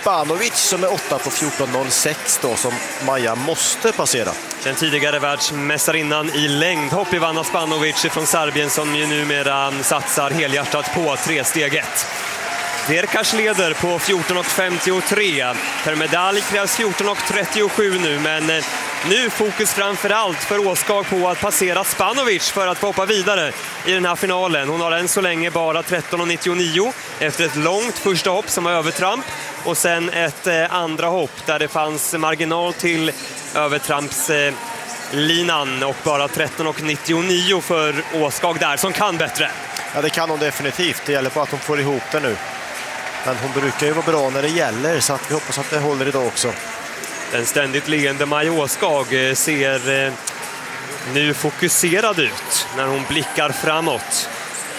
Spanovic som är 8 på 14.06 då, som Maja måste passera. Den tidigare världsmästarinnan i längdhopp Ivana Spanovic från Serbien, som ju numera satsar helhjärtat på tresteget. Derkars leder på 14.53. Per medalj krävs 14.37 nu, men nu fokus framförallt för Åskag på att passera Spanovic för att få hoppa vidare i den här finalen. Hon har än så länge bara 13.99 efter ett långt första hopp som var övertramp och sen ett andra hopp där det fanns marginal till övertrampslinan och bara 13.99 för Åskag där, som kan bättre. Ja, det kan hon definitivt. Det gäller bara att hon får ihop det nu. Men hon brukar ju vara bra när det gäller, så att vi hoppas att det håller idag också. Den ständigt leende Maja Åskag ser nu fokuserad ut när hon blickar framåt.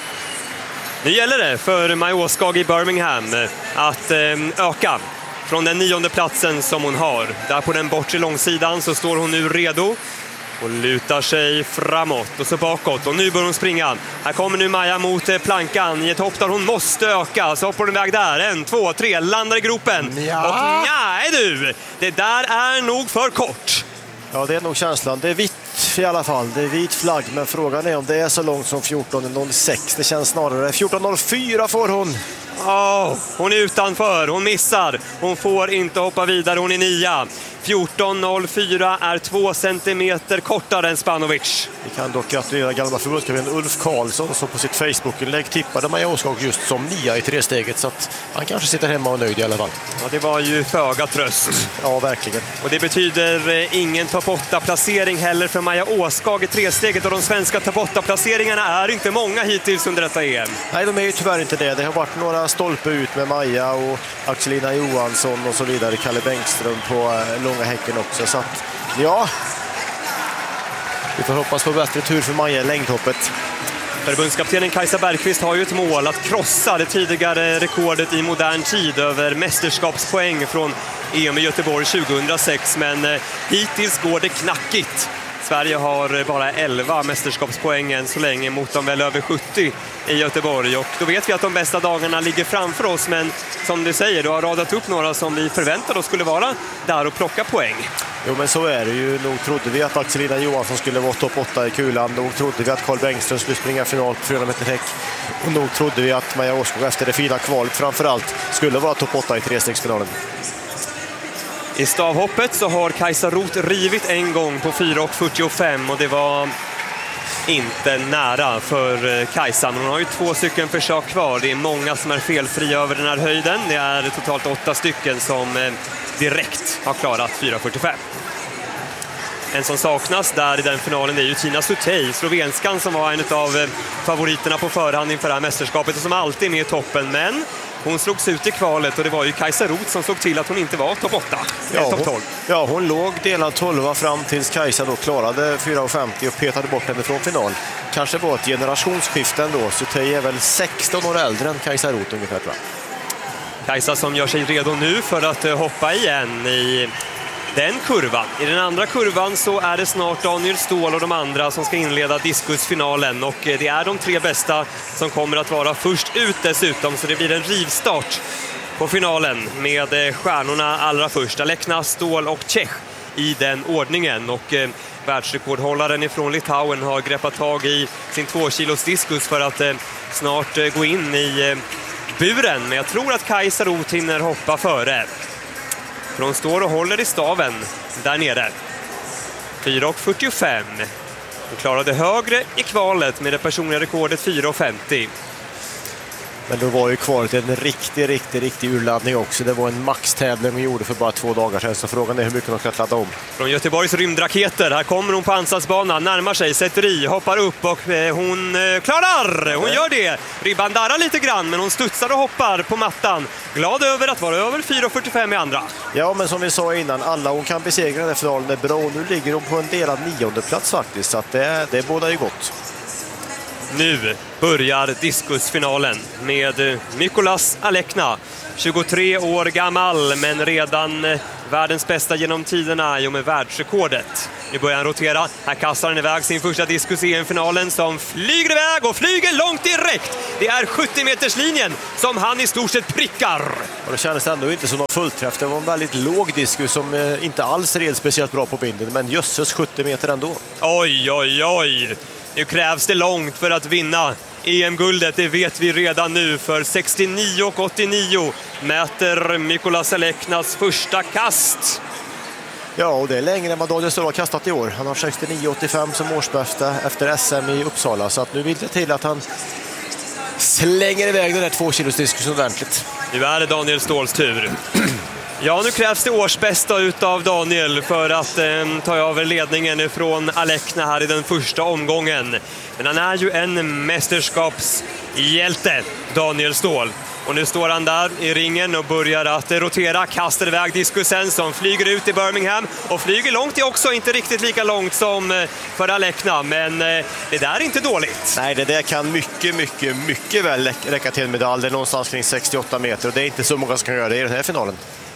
Nu gäller det för Maja Åskag i Birmingham att öka från den 9:e platsen som hon har. Där på den bortre långsidan så står hon nu redo och lutar sig framåt och så bakåt. Och nu börjar hon springa. Här kommer nu Maja mot plankan i ett hopp där hon måste öka. Så hoppar hon iväg där. 1, 2, 3. Landar i gropen. Ja. Och nej du! Det där är nog för kort. Ja, det är nog känslan. Det är vitt i alla fall. Det är vit flagg. Men frågan är om det är så långt som 14.06. Det känns snarare 14.04 får hon. Hon är utanför, hon missar. Hon får inte hoppa vidare, hon är 9. 14.04 är 2 centimeter kortare än Spanovic. Vi kan dock gratulera gamla förbundskapten Ulf Karlsson som på sitt Facebook-inlägg tippade Maja Åskag just som 9 i tresteget, så att han kanske sitter hemma och nöjd i alla fall. Ja, det var ju föga tröst. Ja, verkligen. Och det betyder ingen topp 8-placering heller för Maja Åskag i tresteget, och de svenska topp 8-placeringarna är inte många hittills under detta EM. Nej, de är ju tyvärr inte det. Det har varit några stolpe ut med Maja och Axelina Johansson och så vidare. Kalle Bengström på långa häcken också. Så att, ja, vi får hoppas på bättre tur för Maja i längdhoppet. Förbundskaptenen Kajsa Bergqvist har ju ett mål att krossa det tidigare rekordet i modern tid över mästerskapspoäng från EM i Göteborg 2006, men hittills går det knackigt. Sverige har bara 11 mästerskapspoäng än så länge mot de väl över 70 i Göteborg, och då vet vi att de bästa dagarna ligger framför oss, men som du säger, du har radat upp några som vi förväntade oss skulle vara där och plocka poäng. Jo, men så är det ju. Nog trodde vi att Axelina Johansson skulle vara topp 8 i kulan. Nog trodde vi att Carl Bengström skulle springa final på 400 meter häck. Och nog trodde vi att Maja Åskog efter det fina kvalet framförallt skulle vara topp 8 i trestegsfinalen. I stavhoppet så har Kajsa Roth rivit en gång på 4.45, och det var inte nära för Kajsa. Hon har ju 2 stycken försök kvar. Det är många som är felfria över den här höjden. Det är totalt 8 stycken som direkt har klarat 4.45. En som saknas där i den finalen är ju Tina Sutej, slovenskan, som var en av favoriterna på förhand inför det här mästerskapet och som alltid är med i toppen, men hon slogs ut i kvalet, och det var ju Kajsa Roth som såg till att hon inte var topp 8, topp 12. Ja, hon låg delad 12 fram tills Kajsa då klarade 4.50 och petade bort henne från final. Kanske var ett generationsskifte ändå. Sutej är väl 16 år äldre än Kajsa Roth ungefär, tror jag. Kajsa som gör sig redo nu för att hoppa igen i den kurvan. I den andra kurvan så är det snart Daniel Ståhl och de andra som ska inleda diskusfinalen, och det är de 3 bästa som kommer att vara först ut dessutom, så det blir en rivstart på finalen med stjärnorna allra först. Alekna, Ståhl och Čech i den ordningen, och världsrekordhållaren ifrån Litauen har greppat tag i sin 2 kilos diskus för att snart gå in i buren, men jag tror att Kajsa Roth hinner hoppa före. För hon står och håller i staven där nere. 4.45. Hon klarade högre i kvalet med det personliga rekordet 4.50. Men då var ju kvalet en riktig urladdning också. Det var en maxtävling vi gjorde för bara 2 dagar sedan, så frågan är hur mycket de ska ladda om. Från Göteborgs rymdraketer, här kommer hon på ansatsbanan, närmar sig, sätter i, hoppar upp, och hon klarar! Hon gör det! Ribban darrar lite grann, men hon studsar och hoppar på mattan. Glad över att vara över 4.45 i andra. Ja, men som vi sa innan, alla hon kan besegra den finalen är bra. Nu ligger hon på en delad 9:e plats faktiskt, så att det bådar ju gott. Nu börjar diskusfinalen med Mykolas Alekna, 23 år gammal, men redan världens bästa genom tiderna i och med världsrekordet. Nu börjar han rotera. Här kastar han iväg sin första diskus i EM-finalen som flyger iväg och flyger långt direkt. Det är 70-meterslinjen som han i stort sett prickar. Och det kändes ändå inte som någon fullträff. Det var en väldigt låg diskus som inte alls red speciellt bra på binden. Men jösses 70 meter ändå. Oj, oj, oj. Nu krävs det långt för att vinna EM-guldet, det vet vi redan nu. För 69,89 mäter Mykolas Aleknas första kast. Ja, och det är längre än vad Daniel Ståhl har kastat i år. Han har 69,85 som årsbästa efter SM i Uppsala. Så att nu vill det till att han slänger iväg den där 2 kilos diskussion ordentligt. Nu är det Daniel Ståhls tur. Ja, nu krävs det årsbästa utav Daniel för att ta över ledningen från Alekna här i den första omgången. Men han är ju en mästerskapshjälte, Daniel Ståhl. Och nu står han där i ringen och börjar att rotera, kastar iväg diskusen som flyger ut i Birmingham och flyger långt, är också inte riktigt lika långt som för Alekna, men det där är inte dåligt. Nej, det där kan mycket väl räcka till en medalj. Det är någonstans kring 68 meter och det är inte så många som kan göra det i den här finalen.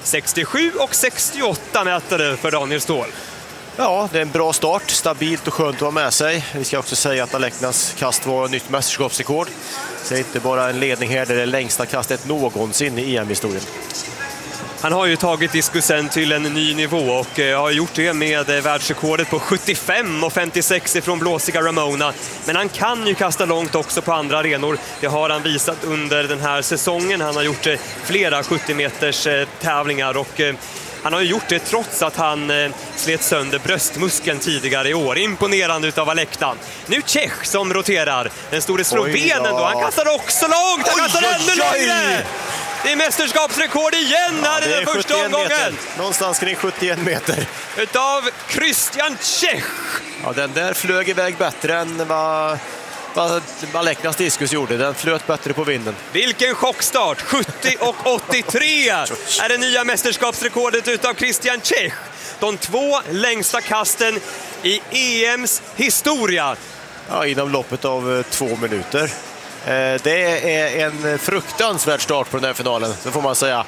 67,68 meter för Daniel Ståhl. Ja, det är en bra start, stabilt och skönt att ha med sig. Vi ska också säga att Aleknas kast var nytt mästerskapsrekord. Så det är inte bara en ledning här, det är det längsta kastet någonsin i EM-historien. Han har ju tagit diskusen till en ny nivå och har gjort det med världsrekordet på 75,56 ifrån blåsiga Ramona. Men han kan ju kasta långt också på andra arenor. Det har han visat under den här säsongen. Han har gjort flera 70-meters tävlingar och han har ju gjort det trots att han slet sönder bröstmuskeln tidigare i år. Imponerande utav Alekna. Nu Tjech som roterar. Den store slovenen då. Han kastar också långt. Han kastar ännu längre. Det är mästerskapsrekord igen här i den första omgången. Meter. Någonstans kring 71 meter. Utav Christian Tjech. Ja, den där flög iväg bättre än vad Aleknas diskus gjorde. Den flöt bättre på vinden. Vilken chockstart! 70,83 är det nya mästerskapsrekordet utav Christian Tjech. De 2 längsta kasten i EMs historia. Ja, inom loppet av 2 minuter. Det är en fruktansvärd start på den här finalen, så får man säga.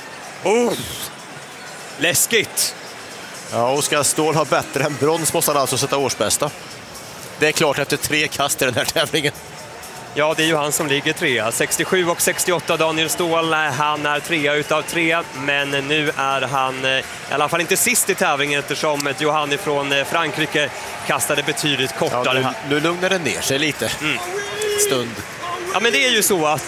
Läskigt! Ja, och ska Ståhl ha bättre än brons måste han alltså sätta årsbästa. Det är klart efter 3 kast i den här tävlingen. Ja, det är ju han som ligger 3. 67,68 Daniel Ståhl. Han är 3 utav 3, men nu är han i alla fall inte sist i tävlingen eftersom Johan från Frankrike kastade betydligt kortare. Ja, nu lugnar det ner sig lite. Stund. Ja, men det är ju så att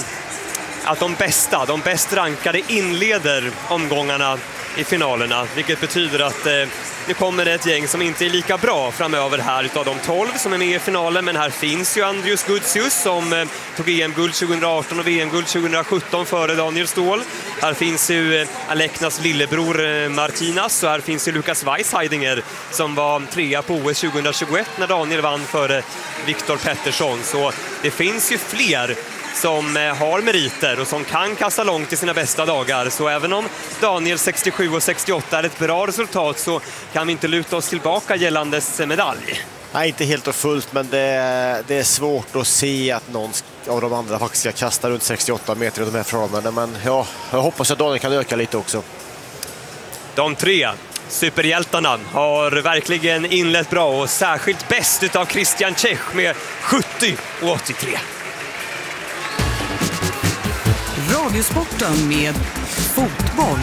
de bäst rankade inleder omgångarna i finalerna, vilket betyder att nu kommer det ett gäng som inte är lika bra framöver här utav de 12 som är med i finalen. Men här finns ju Andrius Gutsius som tog EM-guld 2018 och VM-guld 2017 före Daniel Ståhl. Här finns ju Aleknas lillebror Martinas och här finns ju Lukas Weisheidinger som var 3 på OS 2021 när Daniel vann före Viktor Pettersson. Så det finns ju fler som har meriter och som kan kasta långt i sina bästa dagar. Så även om Daniel 67,68 är ett bra resultat så kan vi inte luta oss tillbaka gällandes medalj. Nej, inte helt och fullt, men det är svårt att se att någon av de andra faktiskt ska kasta runt 68 meter i de här förhållandena. Men ja, jag hoppas att Daniel kan öka lite också. De 3 superhjältarna har verkligen inlett bra och särskilt bäst utav Christian Tjech med 70,83. Radiosporten med fotboll.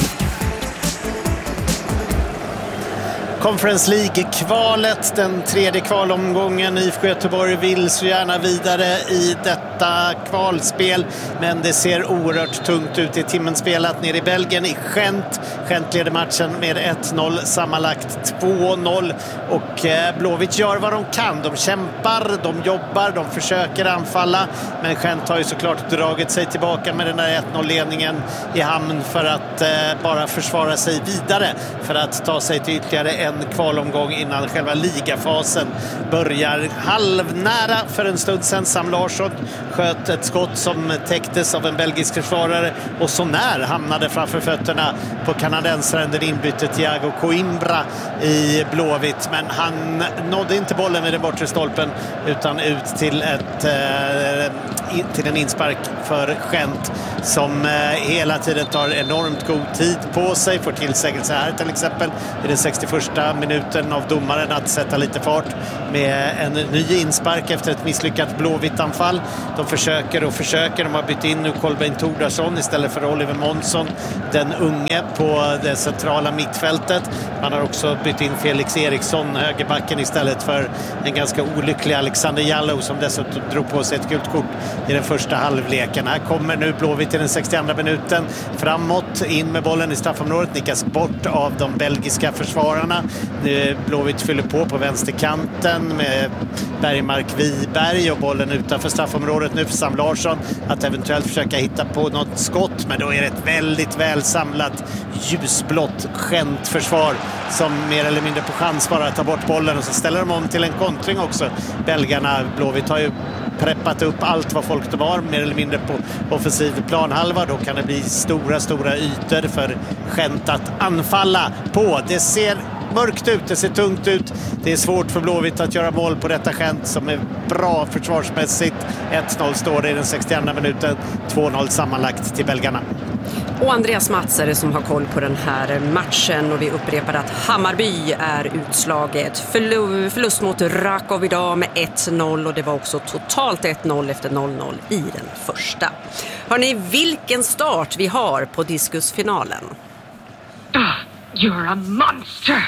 Conference League-kvalet, den 3:e kvalomgången. IFK Göteborg vill så gärna vidare i detta kvalspel, men det ser oerhört tungt ut. I timmen spelat nere i Belgien i Gent. Gent leder matchen med 1-0, sammanlagt 2-0. Och Blåvitt gör vad de kan. De kämpar, de jobbar, de försöker anfalla. Men Gent har ju såklart dragit sig tillbaka med den där 1-0-ledningen i hamn för att bara försvara sig vidare. För att ta sig till ytterligare en kvalomgång innan själva ligafasen börjar. Halvnära för en stund sedan. Sam Larsson sköt ett skott som täcktes av en belgisk försvarare och så när hamnade framför fötterna på kanadensaren den inbytte Thiago Coimbra i Blåvitt, men han nådde inte bollen i den bortre stolpen utan ut till ett till en inspark för Gent som hela tiden tar enormt god tid på sig. Får tillsägelse här till exempel i den 61:a minuten av domaren att sätta lite fart med en ny inspark efter ett misslyckat Blåvitt-anfall. De försöker. De har bytt in nu Kolbeinn Tordarsson istället för Oliver Månsson, den unge på det centrala mittfältet. Man har också bytt in Felix Eriksson, högerbacken, istället för en ganska olycklig Alexander Jallow som dessutom drog på sig ett gult kort i den första halvleken. Här kommer nu Blåvitt i den 62:a minuten framåt, in med bollen i straffområdet, nickas bort av de belgiska försvararna. Blåvitt fyller på vänsterkanten med Bergmark Wiberg och bollen utanför straffområdet nu för Sam Larsson att eventuellt försöka hitta på något skott, men då är det ett väldigt väl samlat ljusblått Gent-försvar som mer eller mindre på chans bara tar bort bollen, och så ställer de om till en kontring också. Belgarna, Blåvitt har ju preppat upp allt vad folk det var mer eller mindre på offensiv planhalva. Då kan det bli stora ytor för Gent att anfalla på. Det ser mörkt ut, det ser tungt ut. Det är svårt för Blåvitt att göra mål på detta Gent som är bra försvarsmässigt. 1-0 står det i den 62:a minuten, 2-0 sammanlagt till belgarna. Och Andreas Mats är det som har koll på den här matchen, och vi upprepar att Hammarby är utslaget. Förlust mot Rakov idag med 1-0, och det var också totalt 1-0 efter 0-0 i den första. Hörrni, vilken start vi har på diskusfinalen. You're a monster!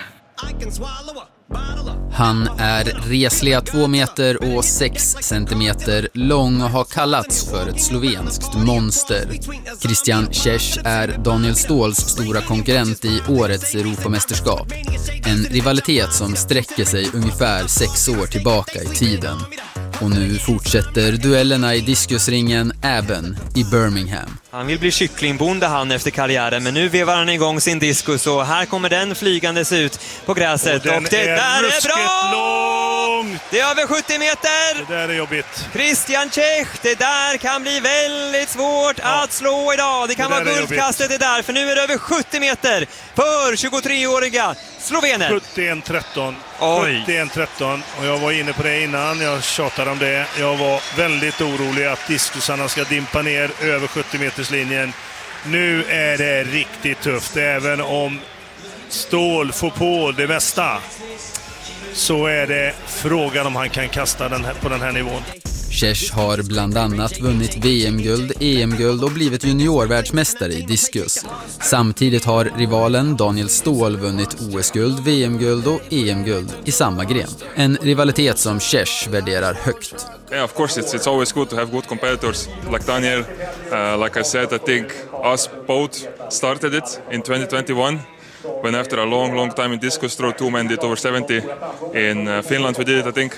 Han är resliga 2 meter och 6 centimeter lång och har kallats för ett slovenskt monster. Christian Čech är Daniel Ståhls stora konkurrent i årets Europamästerskap. En rivalitet som sträcker sig ungefär 6 år tillbaka i tiden. Och nu fortsätter duellerna i diskusringen även i Birmingham. Han vill bli kycklingbonde han efter karriären, men nu vevar han igång sin diskus och här kommer den flygandes ut på gräset. Och det där är bra! Långt. Det är över 70 meter! Det där är jobbigt. Christian Čech, det där kan bli väldigt svårt att slå idag. Det kan vara guldkastet det där, för nu är det över 70 meter för 23-åriga slovener. 71-13. 71-13. Och jag var inne på det innan, jag tjatade om det. Jag var väldigt orolig att diskusarna ska dimpa ner över 70 meterslinjen. Nu är det riktigt tufft. Även om Ståhl får på det mesta, så är det frågan om han kan kasta den här, på den här nivån. Čech har bland annat vunnit VM-guld, EM-guld och blivit juniorvärldsmästare i diskus. Samtidigt har rivalen Daniel Ståhl vunnit OS-guld, VM-guld och EM-guld i samma gren. En rivalitet som Čech värderar högt. Yeah, of course, it's always good to have good competitors like Daniel. Like I said, I think us both started it in 2021. When after a long time in discus throw, 2 men did over 70. In Finland we did it, I think.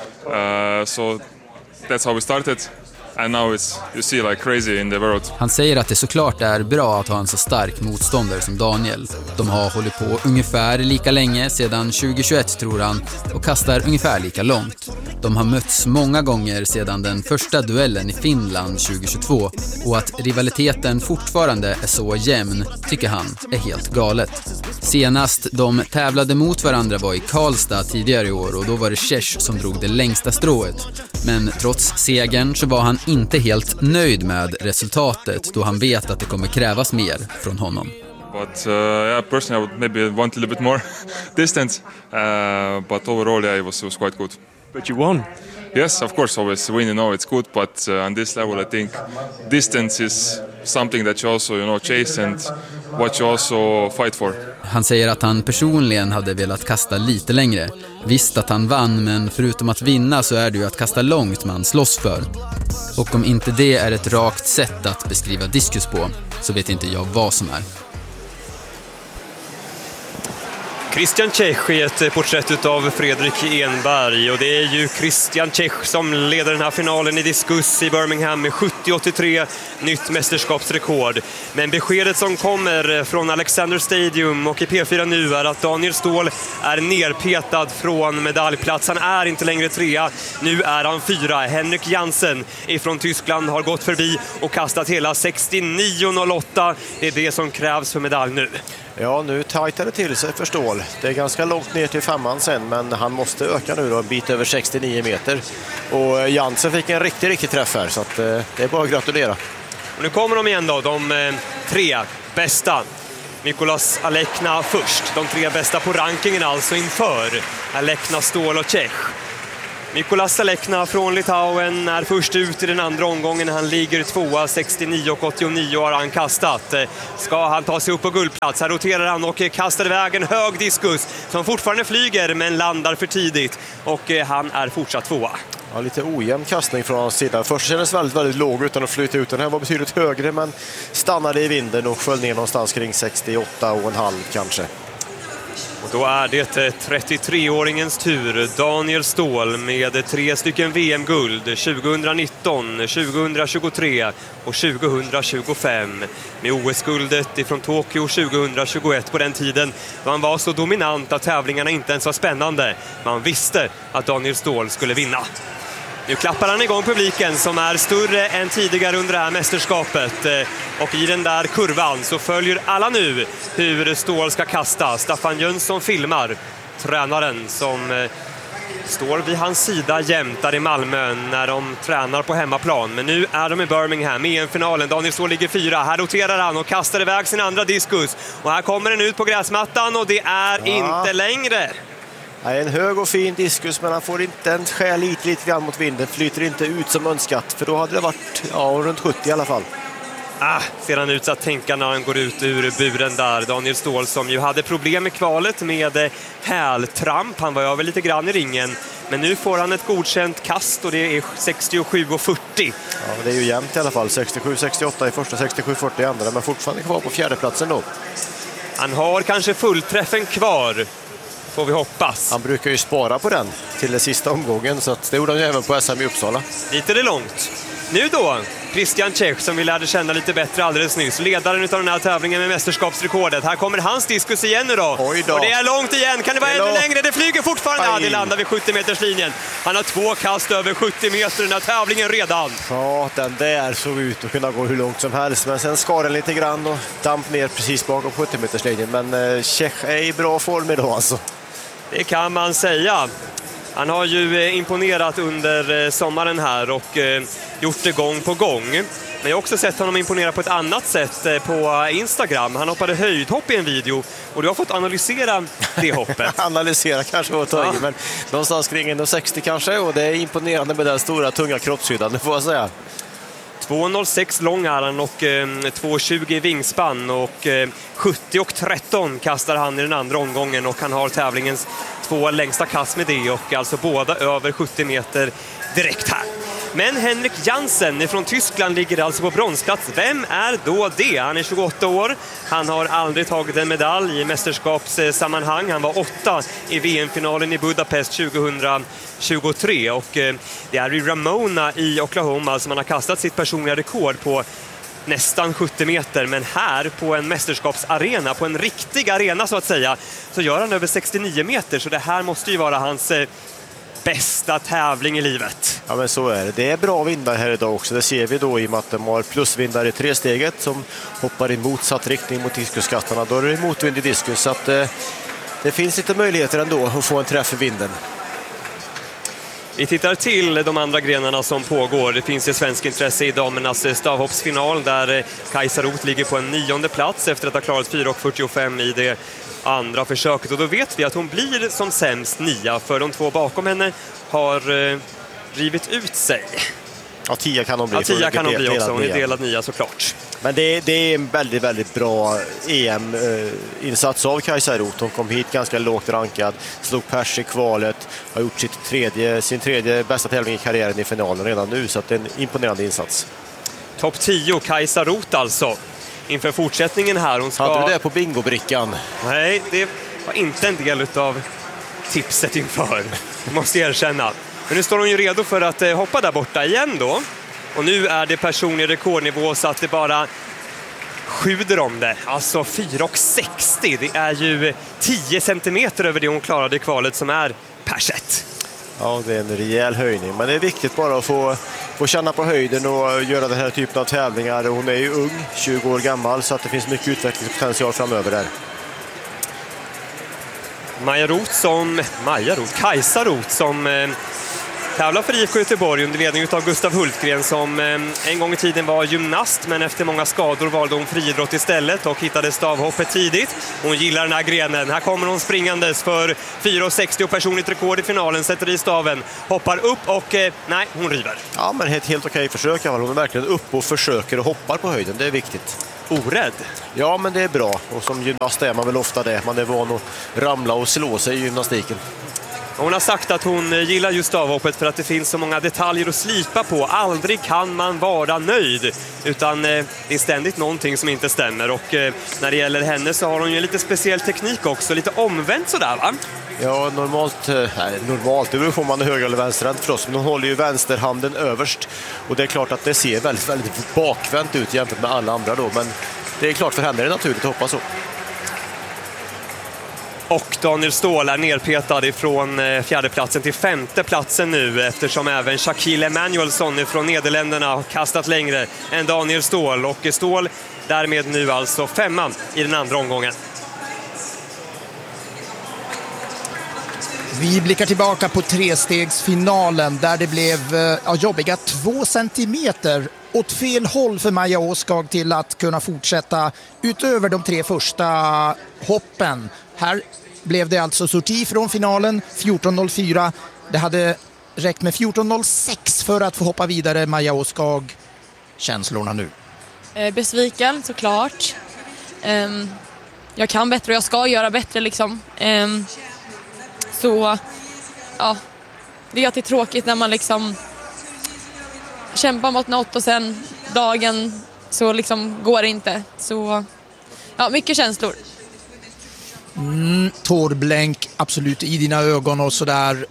So that's how we started. And now it's, you see, like crazy in the world. Han säger att det såklart är bra att ha en så stark motståndare som Daniel. De har hållit på ungefär lika länge, sedan 2021 tror han, och kastar ungefär lika långt. De har mötts många gånger sedan den första duellen i Finland 2022, och att rivaliteten fortfarande är så jämn tycker han är helt galet. Senast de tävlade mot varandra var i Karlstad tidigare i år, och då var det Čech som drog det längsta strået. Men trots segern så var han inte helt nöjd med resultatet, då han vet att det kommer krävas mer från honom. But yeah, personally I would maybe want a little bit more distance. But overall, yeah, it was quite good. But you won. Yes, of course, always winning, it's good. But on this level, I think distance is something that you also, chase and what you also fight for. Han säger att han personligen hade velat kasta lite längre. Visst att han vann, men förutom att vinna så är det ju att kasta långt man slåss för. Och om inte det är ett rakt sätt att beskriva diskus på, så vet inte jag vad som är. Christian Čech i ett porträtt av Fredrik Enberg, och det är ju Christian Čech som leder den här finalen i diskus i Birmingham med 70-83, nytt mästerskapsrekord. Men beskedet som kommer från Alexander Stadium och i P4 nu är att Daniel Ståhl är nerpetad från medaljplats. Han är inte längre 3, nu är han 4. Henrik Jansen ifrån Tyskland har gått förbi och kastat hela 69,08. Det är det som krävs för medalj nu. Ja, nu tajtar det till sig för Ståhl. Det är ganska långt ner till 5:an sen, men han måste öka nu då, en bit över 69 meter. Och Jansen fick en riktig träff här, så att, det är bara att gratulera. Och nu kommer de igen då, de 3 bästa. Mikolas Alekna först. De 3 bästa på rankingen alltså inför Alekna, Ståhl och Čech. Mikolas Alekna från Litauen är först ut i den andra omgången. Han ligger 2:a, 69,89 har han kastat. Ska han ta sig upp på guldplats? Här roterar han och kastar iväg en hög diskus som fortfarande flyger men landar för tidigt. Och han är fortsatt 2:a. Ja, lite ojämn kastning från hans sida. Först kändes väldigt låg utan att flyta ut. Den här var betydligt högre, men stannade i vinden och föll ner någonstans kring 68,5 kanske. Och då är det 33-åringens tur. Daniel Ståhl med 3 stycken VM-guld 2019, 2023 och 2025. Med OS-guldet ifrån Tokyo 2021 på den tiden då han var så dominant att tävlingarna inte ens var spännande. Man visste att Daniel Ståhl skulle vinna. Nu klappar han igång publiken som är större än tidigare under det här mästerskapet. Och i den där kurvan så följer alla nu hur Ståhl ska kasta. Staffan Jönsson filmar tränaren som står vid hans sida jämt där i Malmö när de tränar på hemmaplan. Men nu är de i Birmingham i EM-finalen. Daniel Ståhl ligger 4. Här roterar han och kastar iväg sin andra diskus. Och här kommer den ut på gräsmattan och det är inte längre. Nej, en hög och fin diskus, men han får inte en skär lite grann mot vinden. Flyter inte ut som önskat, för då hade det varit runt 70 i alla fall. Ser han ut att tänka när han går ut ur buren där. Daniel Ståhl som ju hade problem med kvalet med hältramp. Han var över lite grann i ringen. Men nu får han ett godkänt kast och det är 67,40. Ja, det är ju jämnt i alla fall. 67,68 i första, 67,40 i andra. Men fortfarande kvar på 4:e platsen då. Han har kanske fullträffen kvar, får vi hoppas. Han brukar ju spara på den till den sista omgången, så att det gjorde han ju även på SM i Uppsala. Lite det långt. Nu då, Christian Čech som vi lärde känna lite bättre alldeles nyss. Ledaren av den här tävlingen med mästerskapsrekordet. Här kommer hans diskus igen nu då. Oj då. Och det är långt igen. Kan det vara ännu längre? Det flyger fortfarande. Ja, det landar vid 70-meterslinjen. Han har 2 kast över 70 meter i den här tävlingen redan. Ja, den där såg ut att kunna gå hur långt som helst. Men sen skar den lite grann och damp ner precis bakom 70-meterslinjen. Men Čech är i bra form idag alltså. Det kan man säga. Han har ju imponerat under sommaren här och gjort det gång på gång. Men jag har också sett honom imponera på ett annat sätt på Instagram. Han hoppade höjdhopp i en video och du har fått analysera det hoppet. Analysera kanske var att ta i, men någonstans kring 1,60 kanske, och det är imponerande med den stora tunga kroppshyddan, det får jag säga. 2,06 lång är han och 2,20 i vingspann och 70,13 kastar han i den andra omgången och han har tävlingens 2 längsta kast med det och alltså båda över 70 meter direkt här. Men Henrik Jansen från Tyskland ligger alltså på bronsplats. Vem är då det? Han är 28 år. Han har aldrig tagit en medalj i mästerskapssammanhang. Han var 8 i VM-finalen i Budapest 2023. Och det är i Ramona i Oklahoma som han har kastat sitt personliga rekord på nästan 70 meter. Men här på en mästerskapsarena, på en riktig arena så att säga, så gör han över 69 meter. Så det här måste ju vara hans bästa tävling i livet. Ja, men så är det. Det är bra vindar här idag också. Det ser vi då i och med att de har plusvindar i 3-steget som hoppar i motsatt riktning mot diskuskastarna. Då är det motvind i diskus, så att det finns lite möjligheter ändå att få en träff i vinden. Vi tittar till de andra grenarna som pågår. Det finns ju svensk intresse i damernas stavhoppsfinal där Kajsa Roth ligger på en 9:e plats efter att ha klarat 4,45 i det andra försöket. Och då vet vi att hon blir som sämst 9, för de 2 bakom henne har rivit ut sig. Ja, 10 kan hon bli. Ja, 10 kan hon bli också. Hon är delad 9 såklart. Men det är en väldigt bra EM-insats av Kajsa Roth. Hon kom hit ganska lågt rankad, slog pers i kvalet, har gjort sin tredje bästa tävling i karriären i finalen redan nu, så att det är en imponerande insats. Topp 10, Kajsa Roth alltså. Inför fortsättningen här. Hon ska... Hade du det på bingobrickan? Nej, det var inte en del av tipset inför. Jag måste erkänna. Men nu står hon ju redo för att hoppa där borta igen då. Och nu är det personlig rekordnivå så att det bara sjuder om det. Alltså 4,60. Det är ju 10 centimeter över det hon klarade i kvalet som är perset. Ja, det är en rejäl höjning. Men det är viktigt bara att få känna på höjden och göra den här typen av tävlingar. Hon är ju ung, 20 år gammal, så att det finns mycket utvecklingspotential framöver där. Kajsa Roth som tävlar för IFK Göteborg under ledning av Gustav Hultgren som en gång i tiden var gymnast, men efter många skador valde hon friidrott istället och hittade stavhoppet tidigt. Hon gillar den här grenen. Här kommer hon springandes för 4,60 och personligt rekord i finalen, sätter i staven, hoppar upp och nej, hon river. Ja, men helt okej försök. Hon är verkligen uppe och försöker och hoppar på höjden, det är viktigt. Orädd? Ja, men det är bra. Och som gymnast är man väl ofta det. Man är van att ramla och slå sig i gymnastiken. Hon har sagt att hon gillar just stavhoppet för att det finns så många detaljer att slipa på. Aldrig kan man vara nöjd, utan det är ständigt någonting som inte stämmer. Och när det gäller henne så har hon ju lite speciell teknik också, lite omvänt sådär, va? Ja, normalt, det beror på om man är höger eller vänsterhänt förstås. Men hon håller ju vänsterhanden överst. Och det är klart att det ser väldigt, väldigt bakvänt ut jämfört med alla andra då. Men det är klart för henne är det naturligt att hoppa så. Och Daniel Ståhl är nerpetad ifrån fjärdeplatsen till femteplatsen nu, eftersom även Shaquille Emanuelsson från Nederländerna har kastat längre än Daniel Ståhl. Och Ståhl därmed nu alltså 5:an i den andra omgången. Vi blickar tillbaka på trestegsfinalen där det blev jobbiga 2 centimeter åt fel håll för Maja Åskag till att kunna fortsätta utöver de 3 första hoppen. Här blev det alltså sorti från finalen, 14.04. Det hade räckt med 14.06 för att få hoppa vidare. Maja Åskag, känslorna nu? Besviken såklart. Jag kan bättre och jag ska göra bättre liksom. Så ja, det är alltid tråkigt när man liksom kämpar mot något och sen dagen så liksom går det inte. Så ja, mycket känslor. Tårblänk absolut i dina ögon och sådär.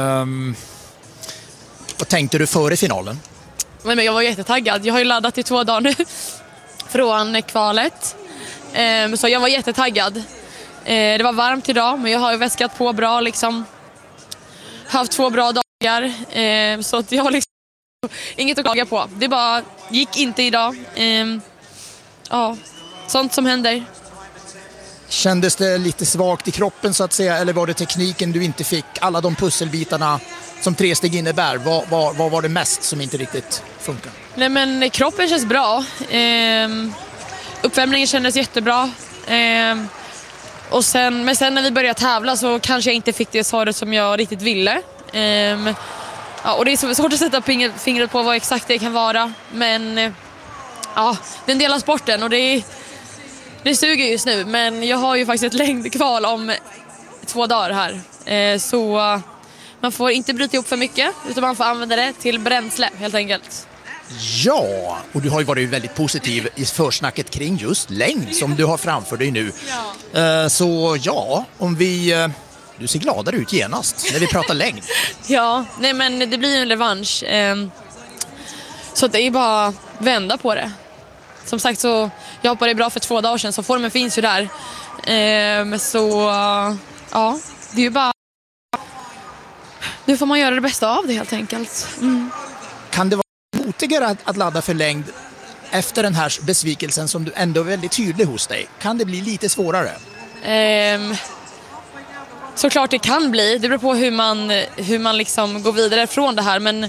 Vad tänkte du före finalen? Men jag var jättetaggad. Jag har ju laddat i 2 dagar nu från kvalet. Så jag var jättetaggad. Det var varmt idag, men jag har ju väskat på bra liksom. Haft 2 bra dagar. Så att jag har liksom inget att klaga på. Det bara gick inte idag. Ja, sånt som händer. Kändes det lite svagt i kroppen så att säga, eller var det tekniken du inte fick? Alla de pusselbitarna som 3 steg innebär, vad var det mest som inte riktigt funkar? Nej, men kroppen känns bra. Uppvärmningen kändes jättebra. Och sen när vi började tävla så kanske jag inte fick det svaret som jag riktigt ville. Ja, och det är så svårt att sätta fingret på vad exakt det kan vara. Men ja, det är en del av sporten och det suger just nu. Men jag har ju faktiskt ett längdkval om 2 dagar här. Så man får inte bryta ihop för mycket, utan man får använda det till bränsle helt enkelt. Ja, och du har ju varit väldigt positiv i försnacket kring just längd som du har framför dig nu. Ja. Så ja, du ser gladare ut genast när vi pratar längd. Ja, nej men det blir en revansch. Så det är bara vända på det. Som sagt så jag hoppade bra för 2 dagar sedan så formen finns ju där. Så ja, det är ju bara nu får man göra det bästa av det helt enkelt. Kan det vara motigare att ladda för längd efter den här besvikelsen som du ändå är väldigt tydlig hos dig? Kan det bli lite svårare? Såklart det kan bli. Det beror på hur man liksom går vidare från det här. Men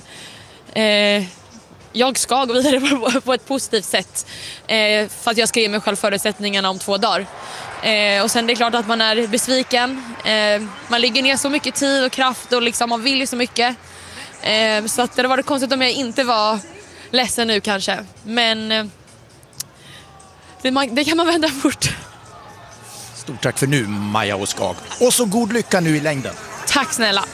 jag ska gå vidare på ett positivt sätt. För att jag ska ge mig själv förutsättningarna om 2 dagar. Och sen det är klart att man är besviken. Man lägger ner så mycket tid och kraft och liksom, man vill ju så mycket. Så att det hade varit konstigt om jag inte var ledsen nu kanske. Men det kan man vända fort. Stort tack för nu, Maja Åskag. Och så god lycka nu i längden. Tack snälla.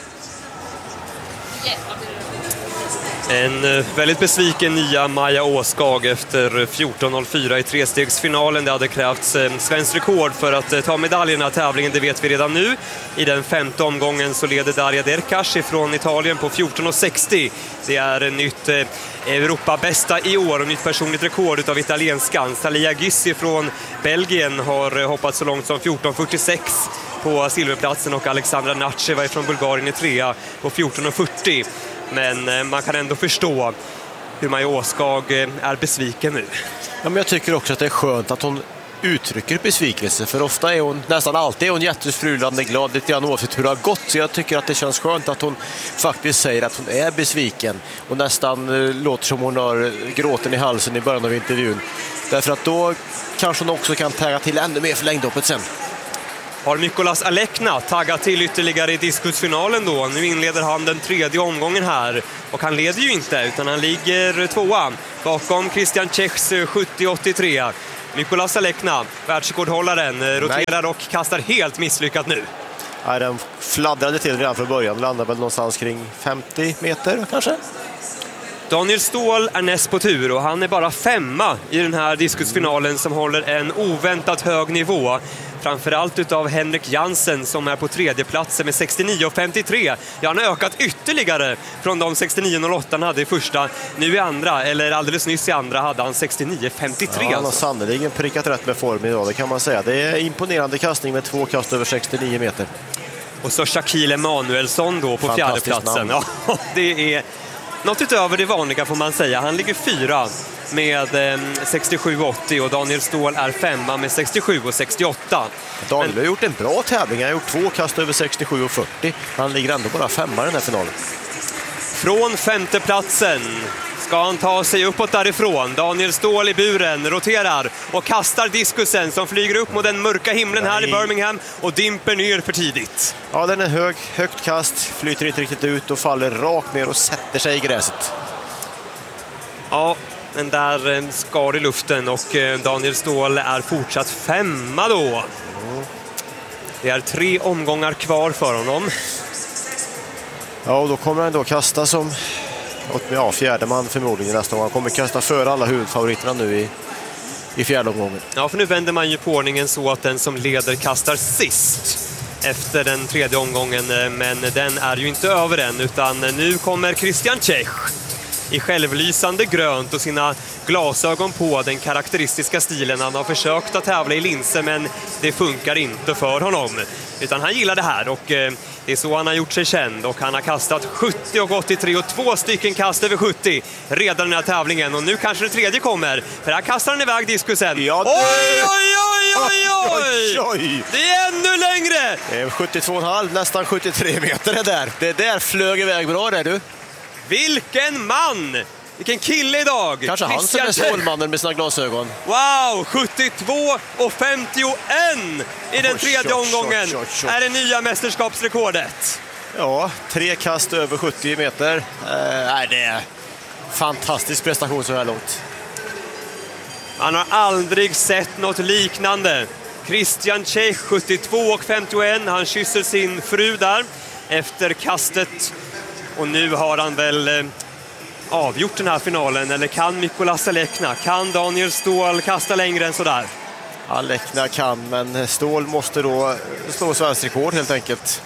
En väldigt besviken nya Maja Åskag efter 14.04 i trestegsfinalen. Det hade krävts svensk rekord för att ta medaljerna i tävlingen, det vet vi redan nu. I den 5:e omgången så leder Daria Derkash från Italien på 14.60. Det är nytt Europa-bästa i år och nytt personligt rekord utav italienskan. Talia Gyssi från Belgien har hoppat så långt som 14.46 på silverplatsen och Alexandra Natcheva från Bulgarien i 3:a på 14.40. Men man kan ändå förstå hur Maja Åskag är besviken nu. Ja, men jag tycker också att det är skönt att hon uttrycker besvikelse, för ofta är hon, nästan alltid är hon jättesprudlande glad lite grann oavsett hur det har gått, så jag tycker att det känns skönt att hon faktiskt säger att hon är besviken och nästan låter som hon har gråten i halsen i början av intervjun, därför att då kanske hon också kan tagga till ännu mer för längdhoppet sen. Har Mykolas Alekna taggat till ytterligare i diskusfinalen då. Nu inleder han den tredje omgången här. Och han leder ju inte, utan han ligger tvåa bakom Christian Czechs 70-83. Mykolas Alekna, världsrekordhållaren, roterar och kastar helt misslyckat nu. Ja, den fladdrade till redan från början. Landar väl någonstans kring 50 meter kanske. Daniel Ståhl är näst på tur och han är bara 5:a i den här diskusfinalen som håller en oväntat hög nivå. Framförallt utav Henrik Jansen som är på tredje platsen med 69,53. Ja, han har ökat ytterligare från de 69,08 han hade i första. Nu i andra, eller alldeles nyss i andra, hade han 69,53. Ja, han har sannoliken prickat rätt med form idag, det kan man säga. Det är imponerande kastning med 2 kast över 69 meter. Och så Shaquille Emanuelsson då på fjärde platsen. Ja, det är något utöver det vanliga får man säga. Han ligger 4 med 67,80 och Daniel Ståhl är 5:a med 67,68. Daniel har gjort en bra tävling. Han har gjort 2 kast över 67,40. Han ligger ändå bara 5:a i den här finalen. Från femte platsen ska han ta sig uppåt därifrån. Daniel Ståhl i buren roterar och kastar diskusen som flyger upp mot den mörka himlen här i Birmingham och dimper ner för tidigt. Ja, den är högt kast, flyter inte riktigt ut och faller rakt ner och sätter sig i gräset. Ja, men där skar i luften och Daniel Ståhl är fortsatt 5:a då. Det är 3 omgångar kvar för honom. Ja, och då kommer han då kasta som fjärde man förmodligen nästa gång. Han kommer kasta för alla huvudfavoriterna nu i fjärde omgången. Ja, för nu vänder man ju på ordningen så att den som leder kastar sist efter den tredje omgången. Men den är ju inte över än, utan nu kommer Christian Czech i självlysande grönt och sina glasögon på, den karaktäristiska stilen. Han har försökt att tävla i linser, men det funkar inte för honom. Utan han gillar det här och det är så han har gjort sig känd. Och han har kastat 70 och 83 och 2 stycken kast över 70 redan den här tävlingen. Och nu kanske det tredje kommer, för här kastar han iväg diskusen. Ja, oj! Det är ännu längre! 72,5, nästan 73 meter är där. Det där flög iväg bra där, du. Vilken man! Vilken kille idag! Kanske han som är Stålmannen med sina glasögon. Wow, 72 och 51 i den tredje omgången är det nya mästerskapsrekordet. Ja, 3 kast över 70 meter. Det är fantastisk prestation så här långt. Han har aldrig sett något liknande. Christian Czech, 72 och 51. Han kysser sin fru där efter kastet. Och nu har han väl avgjort den här finalen. Eller kan Mykolas Alekna, kan Daniel Ståhl kasta längre än sådär? Alekna kan, men Ståhl måste då slå svensk rekord helt enkelt.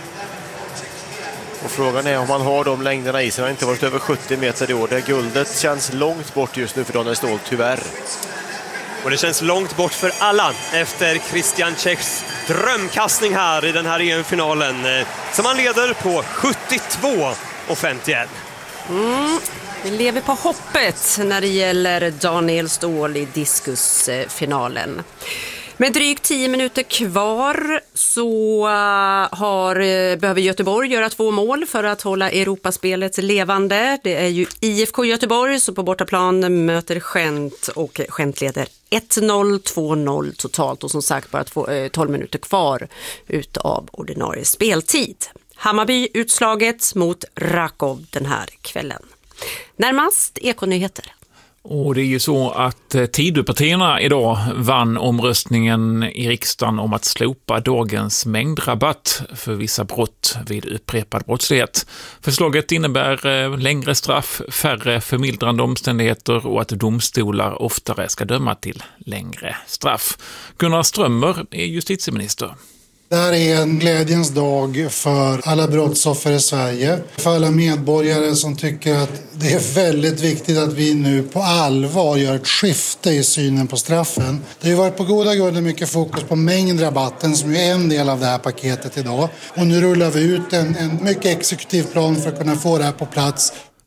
Och frågan är om han har de längderna i sig. Han har inte varit över 70 meter i år. Det guldet känns långt bort just nu för Daniel Ståhl, tyvärr. Och det känns långt bort för alla efter Christian Czechs drömkastning här i den här EM-finalen. Som han leder på 72 och 51. Vi lever på hoppet när det gäller Daniel Ståhl i diskusfinalen. Med drygt 10 minuter kvar så behöver Göteborg göra 2 mål för att hålla Europaspelet levande. Det är ju IFK Göteborg som på bortaplan möter Gent och Gent leder 1-0, 2-0 totalt och som sagt bara 12 minuter kvar utav ordinarie speltid. Hammarby utslaget mot Rakov den här kvällen. Närmast Ekonyheter. Och det är ju så att Tidöpartierna idag vann omröstningen i riksdagen om att slopa dagens mängdrabatt för vissa brott vid upprepad brottslighet. Förslaget innebär längre straff, färre förmildrande omständigheter och att domstolar oftare ska döma till längre straff. Gunnar Strömmer är justitieminister. Det här är en glädjens dag för alla brottsoffer i Sverige. För alla medborgare som tycker att det är väldigt viktigt att vi nu på allvar gör ett skifte i synen på straffen. Det har ju varit på goda grunder mycket fokus på mängdrabatten som är en del av det här paketet idag. Och nu rullar vi ut en mycket exekutiv plan för att kunna få det här på plats.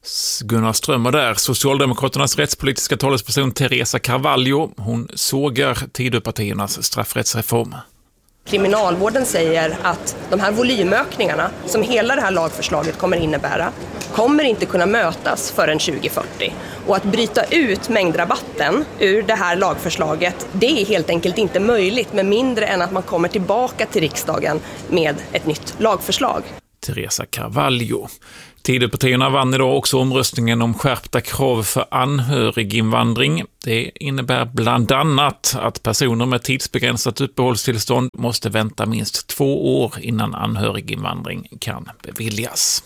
Gunnar Strömmer där. Socialdemokraternas rättspolitiska talesperson Teresa Carvalho, hon sågar Tidöpartiernas straffrättsreform. Kriminalvården säger att de här volymökningarna som hela det här lagförslaget kommer innebära kommer inte kunna mötas förrän 2040. Och att bryta ut mängdrabatten ur det här lagförslaget, det är helt enkelt inte möjligt med mindre än att man kommer tillbaka till riksdagen med ett nytt lagförslag. Teresa Carvalho. Tidöpartierna vann idag också omröstningen om skärpta krav för anhöriginvandring. Det innebär bland annat att personer med tidsbegränsat uppehållstillstånd måste vänta minst 2 år innan anhöriginvandring kan beviljas.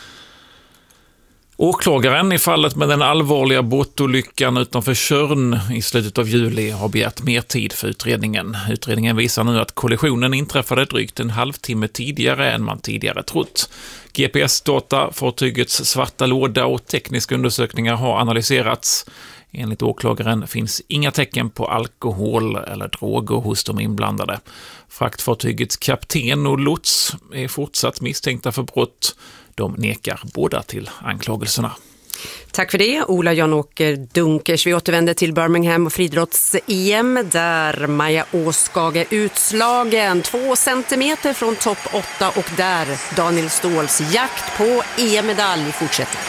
Åklagaren i fallet med den allvarliga båtolyckan utanför Tjörn i slutet av juli har begärt mer tid för utredningen. Utredningen visar nu att kollisionen inträffade drygt en halvtimme tidigare än man tidigare trott. GPS-data, fartygets svarta låda och tekniska undersökningar har analyserats. Enligt åklagaren finns inga tecken på alkohol eller droger hos de inblandade. Fraktfartygets kapten och lots är fortsatt misstänkta för brott. De nekar båda till anklagelserna. Tack för det, Ola Jan-Åker Dunkers. Vi återvänder till Birmingham och friidrotts-EM där Maja Åskage utslagen 2 centimeter från topp 8 och där Daniel Ståhls jakt på EM-medalj fortsätter.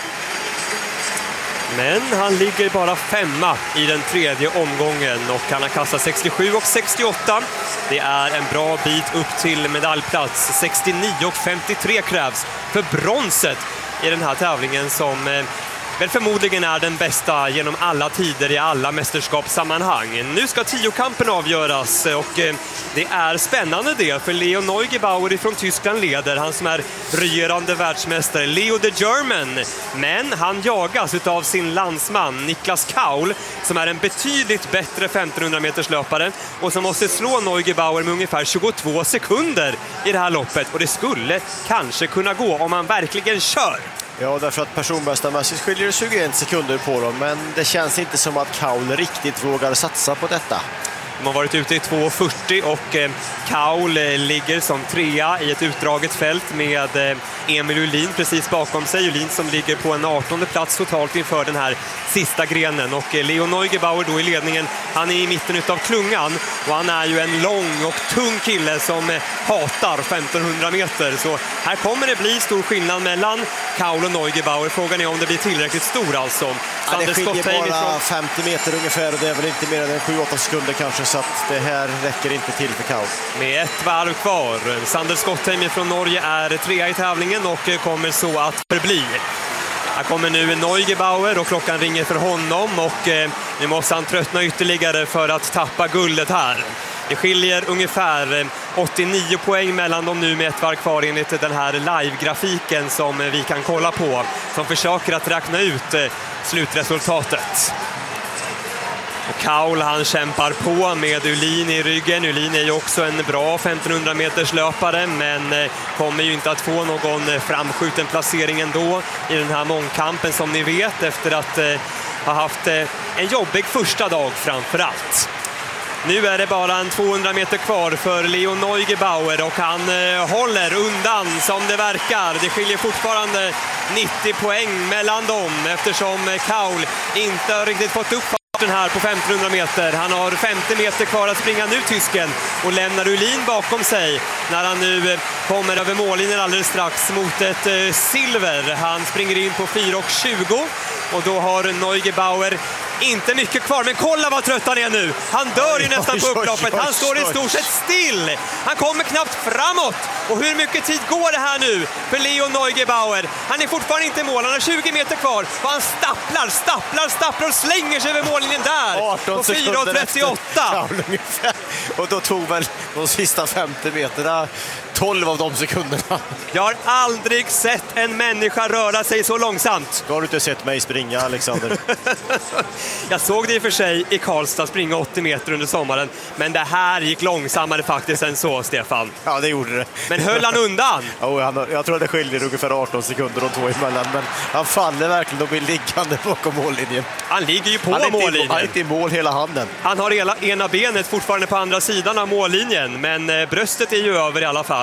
Men han ligger bara 5:a i den 3:e omgången och han har kastat 67 och 68. Det är en bra bit upp till medaljplats. 69 och 53 krävs för bronset i den här tävlingen som väl förmodligen är den bästa genom alla tider i alla mästerskapssammanhang. Nu ska 10-kampen avgöras och det är spännande det för Leo Neugebauer från Tyskland leder, han som är regerande världsmästare, Leo the German. Men han jagas av sin landsman Niklas Kaul som är en betydligt bättre 1500 meters löpare och som måste slå Neugebauer med ungefär 22 sekunder i det här loppet och det skulle kanske kunna gå om han verkligen kör. Ja, därför att personbästamässigt skiljer det 21 sekunder på dem, men det känns inte som att Kaul riktigt vågar satsa på detta. De har varit ute i 2.40 och Kaul ligger som 3:a i ett utdraget fält med Emil Julin precis bakom sig. Julin som ligger på en 18:e plats totalt inför den här sista grenen. Och Leo Neugebauer då i ledningen, han är i mitten av klungan och han är ju en lång och tung kille som hatar 1500 meter. Så här kommer det bli stor skillnad mellan Kaul och Neugebauer. Frågan är om det blir tillräckligt stor alltså. Ja, det skiljer bara 50 meter ungefär och det är väl inte mer än 7-8 sekunder kanske, så att det här räcker inte till för Kaul. Med ett varv kvar. Sander Skottheim från Norge är 3:a i tävlingen och kommer så att förbli. Här kommer nu Neugebauer och klockan ringer för honom och nu måste han tröttna ytterligare för att tappa guldet här. Det skiljer ungefär 89 poäng mellan dem nu med ett varv kvar enligt den här live-grafiken som vi kan kolla på, som försöker att räkna ut slutresultatet. Och Kaul han kämpar på med Ulin i ryggen. Ulin är ju också en bra 1500 meters löpare men kommer ju inte att få någon framskjuten placering ändå i den här mångkampen som ni vet efter att ha haft en jobbig första dag framför allt. Nu är det bara en 200 meter kvar för Leo Neugebauer och han håller undan som det verkar. Det skiljer fortfarande 90 poäng mellan dem eftersom Kaul inte har riktigt fått upp den här på 1500 meter. Han har 50 meter kvar att springa nu, tysken, och lämnar Ulin bakom sig när han nu kommer över mållinjen alldeles strax mot ett silver. Han springer in på 4:20 och då har Neugebauer inte mycket kvar, men kolla vad trött han är nu. Han dör ju nästan på upploppet. Han står i stort sett still. Han kommer knappt framåt. Och hur mycket tid går det här nu för Leo Neugebauer? Han är fortfarande inte i mål. Han har 20 meter kvar. Och han stapplar och slänger sig över mållinjen där. 18 på 4:38. Och då tog väl de sista 50 meterna 12 av de sekunderna. Jag har aldrig sett en människa röra sig så långsamt. Då har du inte sett mig springa, Alexander. Jag såg det i och för sig i Karlstad springa 80 meter under sommaren. Men det här gick långsammare faktiskt än så, Stefan. Ja, det gjorde det. Men höll han undan? Ja, jag tror att det skiljer ungefär 18 sekunder de två emellan. Men han faller verkligen och blir liggande bakom mållinjen. Han ligger ju på mållinjen. Han är inte i mål hela handen. Han har ena benet fortfarande på andra sidan av mållinjen. Men bröstet är ju över i alla fall.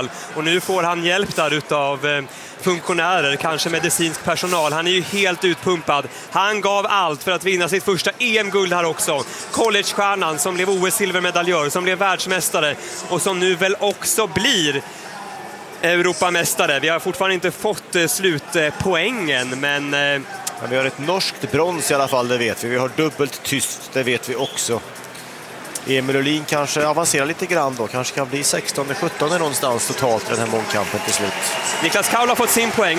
fall. Och nu får han hjälp där utav funktionärer, kanske medicinsk personal. Han är ju helt utpumpad. Han gav allt för att vinna sitt första EM-guld här också. Collegestjärnan som blev OS-silvermedaljör, som blev världsmästare och som nu väl också blir Europamästare. Vi har fortfarande inte fått slutpoängen, men vi har ett norskt brons i alla fall, det vet vi. Vi har dubbelt tyst, det vet vi också. Emil Ullin kanske avancerar lite grann då. Kanske kan bli 16-17 någonstans totalt i den här mångkampen till slut. Niklas Kaul har fått sin poäng,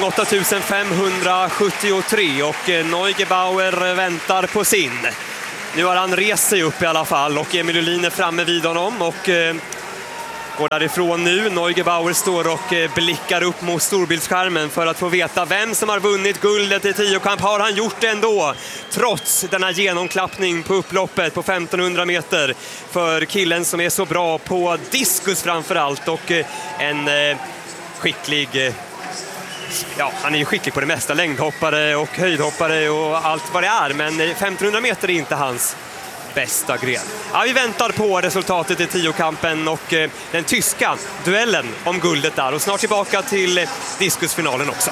8573, och Neugebauer väntar på sin. Nu har han rest sig upp i alla fall och Emil Ullin är framme vid honom och går därifrån nu. Neugebauer står och blickar upp mot storbildsskärmen för att få veta vem som har vunnit guldet i tiokamp. Har han gjort det ändå, trots denna genomklappning på upploppet på 1500 meter för killen som är så bra på diskus framförallt, och en skicklig... Ja, han är ju skicklig på det mesta, längdhoppare och höjdhoppare och allt vad det är, men 1500 meter är inte hans bästa gren. Ja, vi väntar på resultatet i tiokampen och den tyska duellen om guldet där, och snart tillbaka till diskusfinalen också.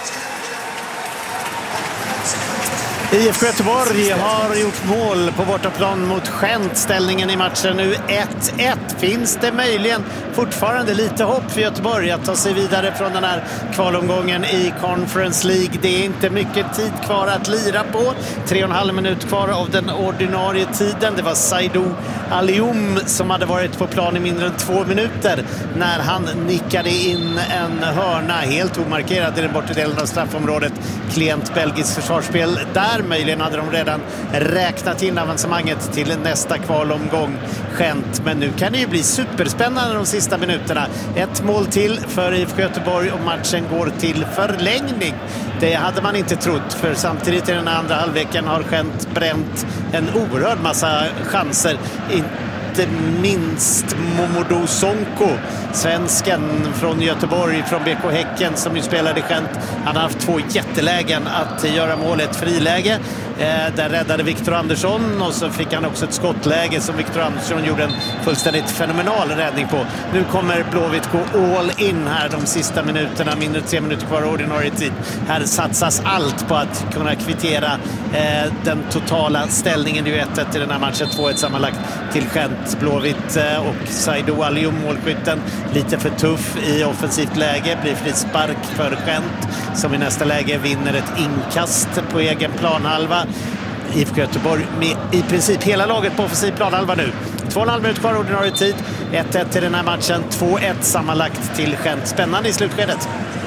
IFK Göteborg har gjort mål på bortaplan mot Gent. Ställningen i matchen nu 1-1. Finns det möjligen fortfarande lite hopp för Göteborg att ta sig vidare från den här kvalomgången i Conference League? Det är inte mycket tid kvar att lira på. 3,5 minut kvar av den ordinarie tiden. Det var Saidou Alioum som hade varit på plan i mindre än 2 minuter när han nickade in en hörna helt omarkerad i den bortre delen av straffområdet. Klient belgiskt försvarsspel där. Möjligen hade de redan räknat in avancemanget till nästa kvalomgång Gent. Men nu kan det ju bli superspännande de sista minuterna. Ett mål till för IFK Göteborg och matchen går till förlängning. Det hade man inte trott, för samtidigt i den andra halvleken har Gent bränt en oerhörd massa chanser. Inte minst Momodou Sonko, svensken från Göteborg, från BK Häcken som ju spelade i Gent. Han har haft 2 jättelägen att göra målet. Friläge, där räddade Victor Andersson, och så fick han också ett skottläge som Victor Andersson gjorde en fullständigt fenomenal räddning på. Nu kommer Blåvitt gå all in här de sista minuterna, mindre 3 minuter kvar ordinarie tid. Här satsas allt på att kunna kvittera den totala ställningen. Det är ju 1-1 i den här matchen, 2-1 sammanlagt till Gent. Blåvitt och Saidou Alioum, målskytten, lite för tuff i offensivt läge, blir frispark för Gent som i nästa läge vinner ett inkast på egen planhalva. IFK Göteborg med i princip hela laget på offensiv planhalva nu. 2,5 minuter kvar ordinarie tid. 1-1 i den här matchen, 2-1 sammanlagt till Gent. Spännande i slutskedet.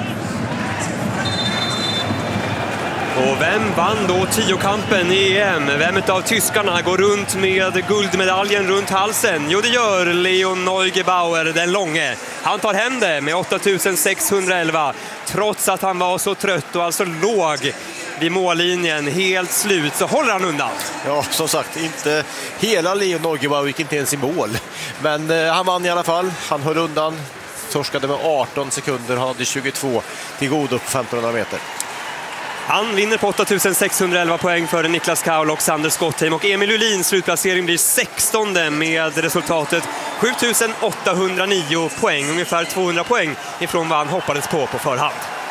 Och vem vann då tiokampen i EM? Vem av tyskarna går runt med guldmedaljen runt halsen? Jo, det gör Leon Neugebauer, den långe. Han tar hem det med 8611, trots att han var så trött och alltså låg vid mållinjen, helt slut, så håller han undan. Ja, som sagt, inte hela Leon Neugebauer gick inte ens i mål. Men han vann i alla fall, han höll undan, torskade med 18 sekunder, han hade 22 till godo på 1500 meter. Han vinner på 8611 poäng före Niklas Kaul och Sander Skottheim, och Emil Ullins slutplacering blir 16:e med resultatet 7809 poäng, ungefär 200 poäng ifrån vad han hoppades på förhand.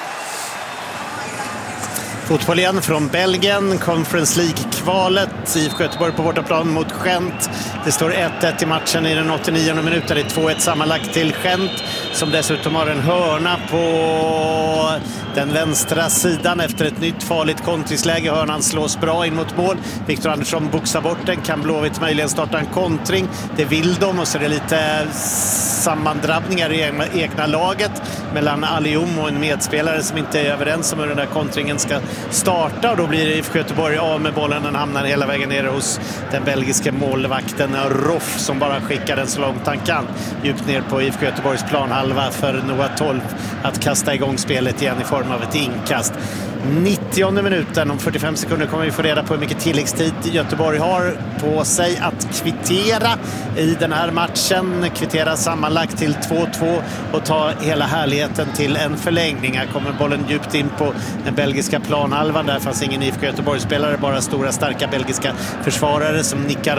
Fotboll igen från Belgien, Conference League-kvalet. IFK Göteborg på bortaplan mot Gent. Det står 1-1 i matchen i den 89:e minuten. Det är 2-1 sammanlagt till Gent, som dessutom har en hörna på den vänstra sidan efter ett nytt farligt kontringsläge. Hörnan slås bra in mot mål. Victor Andersson boxar bort den. Kan Blåvitt möjligen starta en kontring? Det vill de, och så är det lite sammandrabbningar i egna laget mellan Alioum och en medspelare som inte är överens om hur den där kontringen ska starta, och då blir IFK Göteborg av med bollen. Den hamnar hela vägen ner hos den belgiska målvakten Roff, som bara skickar den så långt han kan djupt ner på IFK Göteborgs planhalva för Noah 12 att kasta igång spelet igen i form av ett inkast. 90:e minuten, om 45 sekunder kommer vi få reda på hur mycket tilläggstid Göteborg har på sig att kvittera i den här matchen. Kvittera sammanlagt till 2-2 och ta hela härligheten till en förlängning. Här kommer bollen djupt in på den belgiska planhalvan. Där fanns ingen IFK Göteborg-spelare, bara stora starka belgiska försvarare som nickar bort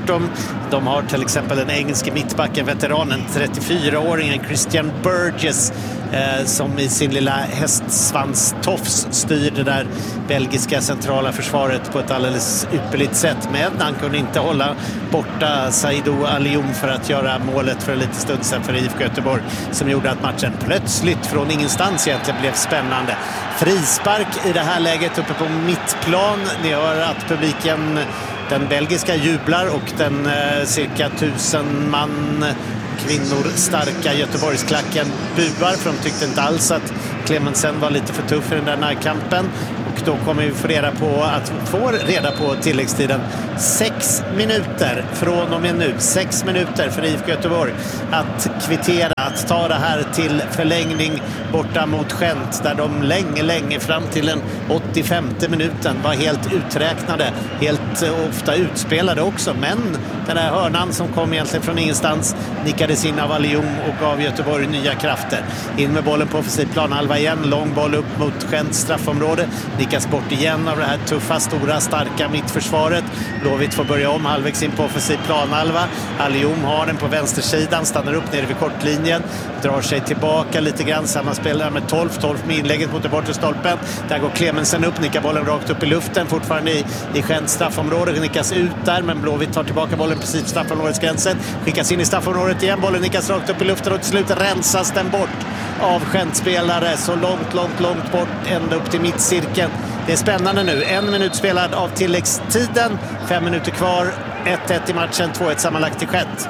dem. De har till exempel den engelske mittbacken, veteranen, 34-åringen Christian Burgess, som i sin lilla hästsvanstofs styr det där belgiska centrala försvaret på ett alldeles ypperligt sätt. Men han kunde inte hålla borta Saidou Alioum för att göra målet för en liten stund sedan för IFK Göteborg, som gjorde att matchen plötsligt från ingenstans egentligen blev spännande. Frispark i det här läget uppe på mittplan. Ni hör att publiken, den belgiska, jublar och den cirka 1000 man kvinnor starka Göteborgsklacken buar, för de tyckte inte alls att Clemensen var lite för tuff i den där närkampen. Och då kommer vi få reda på tilläggstiden. 6 minuter från och med nu. 6 minuter för IFK Göteborg att kvittera, att ta det här till förlängning borta mot Gent, där de länge fram till den 85:e minuten var helt uträknade, helt ofta utspelade också. Men den här hörnan som kom egentligen från ingenstans nickades in av Alioum och gav Göteborg nya krafter. In med bollen på offensiv planhalva igen, lång boll upp mot Gents straffområde, nickas bort igen av det här tuffa, stora, starka mittförsvaret. Blåvitt får börja om halvvägs in på offensiv planhalva. Alioum har den på vänstersidan, stannar upp nere vid kortlinjen, drar sig tillbaka lite grann, sammanspelare med 12 med inlägget mot den bortre stolpen. Där går Clemensen upp, nickar bollen rakt upp i luften, fortfarande i Gents straffområde, nickas ut där, men Blåvitt tar tillbaka bollen precis straffområdesgränsen, skickas in i straffområdet igen, bollen nickas rakt upp i luften och till slut rensas den bort av Gent-spelare så långt bort, ända upp till mittcirkeln. Det är spännande nu. 1 minut spelad av tilläggstiden, 5 minuter kvar, 1-1 i matchen, 2-1 sammanlagt till Gent.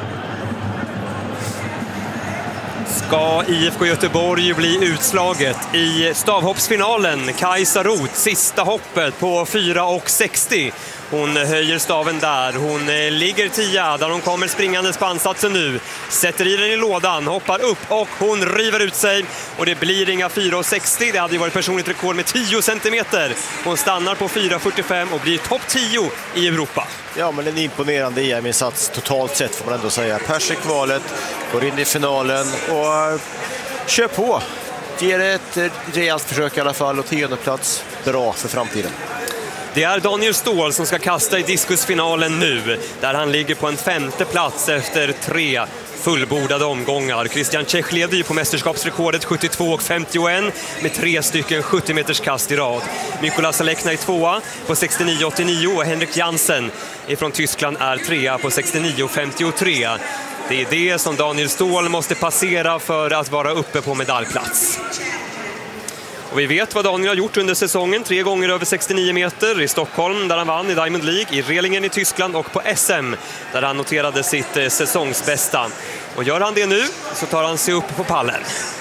Ska IFK Göteborg bli utslaget i stavhoppsfinalen? Kajsa Roth, sista hoppet på 4,60. Hon höjer staven där. Hon ligger 10 där hon kommer springandes på ansatsen nu. Sätter i den i lådan, hoppar upp och hon river ut sig. Och det blir inga 4,60. Det hade ju varit personligt rekord med 10 centimeter. Hon stannar på 4,45 och blir topp 10 i Europa. Ja, men en imponerande EM-insats totalt sett får man ändå säga. Pers i kvalet, går in i finalen och kör på. Ger ett rejält försök i alla fall och 10:e plats. Bra för framtiden. Det är Daniel Ståhl som ska kasta i diskusfinalen nu, där han ligger på en 5:e plats efter 3 fullbordade omgångar. Christian Czech leder ju på mästerskapsrekordet 72,51 med 3 stycken 70-meters kast i rad. Mikola Salekna är 2 på 69,89 och Henrik Jansen från Tyskland är 3 på 69,53. Det är det som Daniel Ståhl måste passera för att vara uppe på medaljplats. Och vi vet vad Daniel har gjort under säsongen. 3 gånger över 69 meter i Stockholm där han vann i Diamond League, i Relingen i Tyskland och på SM där han noterade sitt säsongsbästa. Och gör han det nu så tar han sig upp på pallen.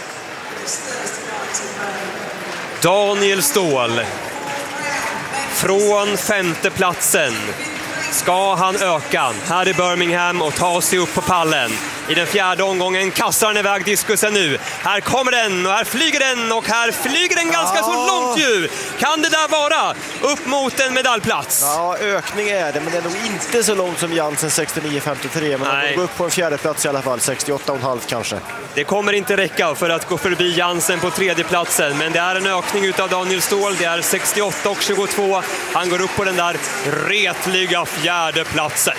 Daniel Ståhl från 5:e platsen. Ska han öka här i Birmingham och ta sig upp på pallen? I den 4:e omgången kastar han iväg diskusen nu. Här kommer den och här flyger den och här flyger den ganska så långt ju. Kan det där vara upp mot en medaljplats? Ja, ökning är det, men det är nog inte så långt som Jansen 69,53. Men han går upp på en 4:e plats i alla fall, 68,5 kanske. Det kommer inte räcka för att gå förbi Jansen på 3:e platsen, men det är en ökning utav Daniel Ståhl. Det är 68,22. Han går upp på den där retliga 4:e platsen.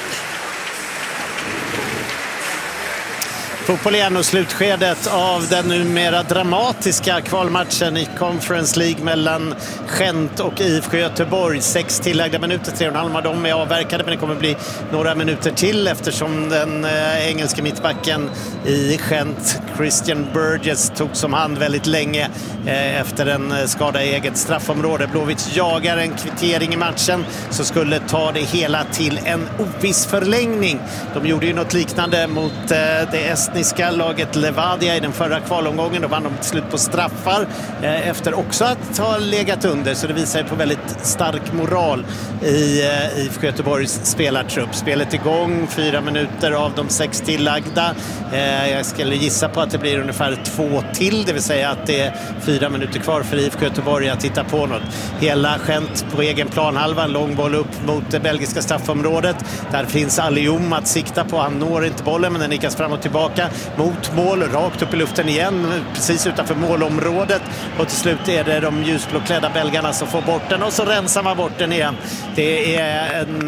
Fotboll igen och slutskedet av den numera dramatiska kvalmatchen i Conference League mellan Gent och IFK Göteborg. 6 tillagda minuter, 3,5 av dem är avverkade, men det kommer bli några minuter till eftersom den engelska mittbacken i Gent, Christian Burgess, tog som hand väldigt länge efter en skada i eget straffområde. Blåvitt jagar en kvittering i matchen så skulle ta det hela till en oviss förlängning. De gjorde ju något liknande mot det estniska laget Levadia i den förra kvalomgången. Då vann de till slut på straffar efter också att ha legat under, så det visar ju på väldigt stark moral i IFK Göteborgs spelartrupp. Spelet igång, 4 minuter av de 6 tillagda. Jag skulle gissa på att det blir ungefär 2 till, det vill säga att det är 4 minuter kvar för IFK Göteborg att titta på något. Hela Gent på egen planhalva, en lång boll upp mot det belgiska straffområdet. Där finns Alioum att sikta på, han når inte bollen men den nickas fram och tillbaka mot mål, rakt upp i luften igen, precis utanför målområdet, och till slut är det de ljusblåklädda belgarna som får bort den och så rensar man bort den igen. Det är en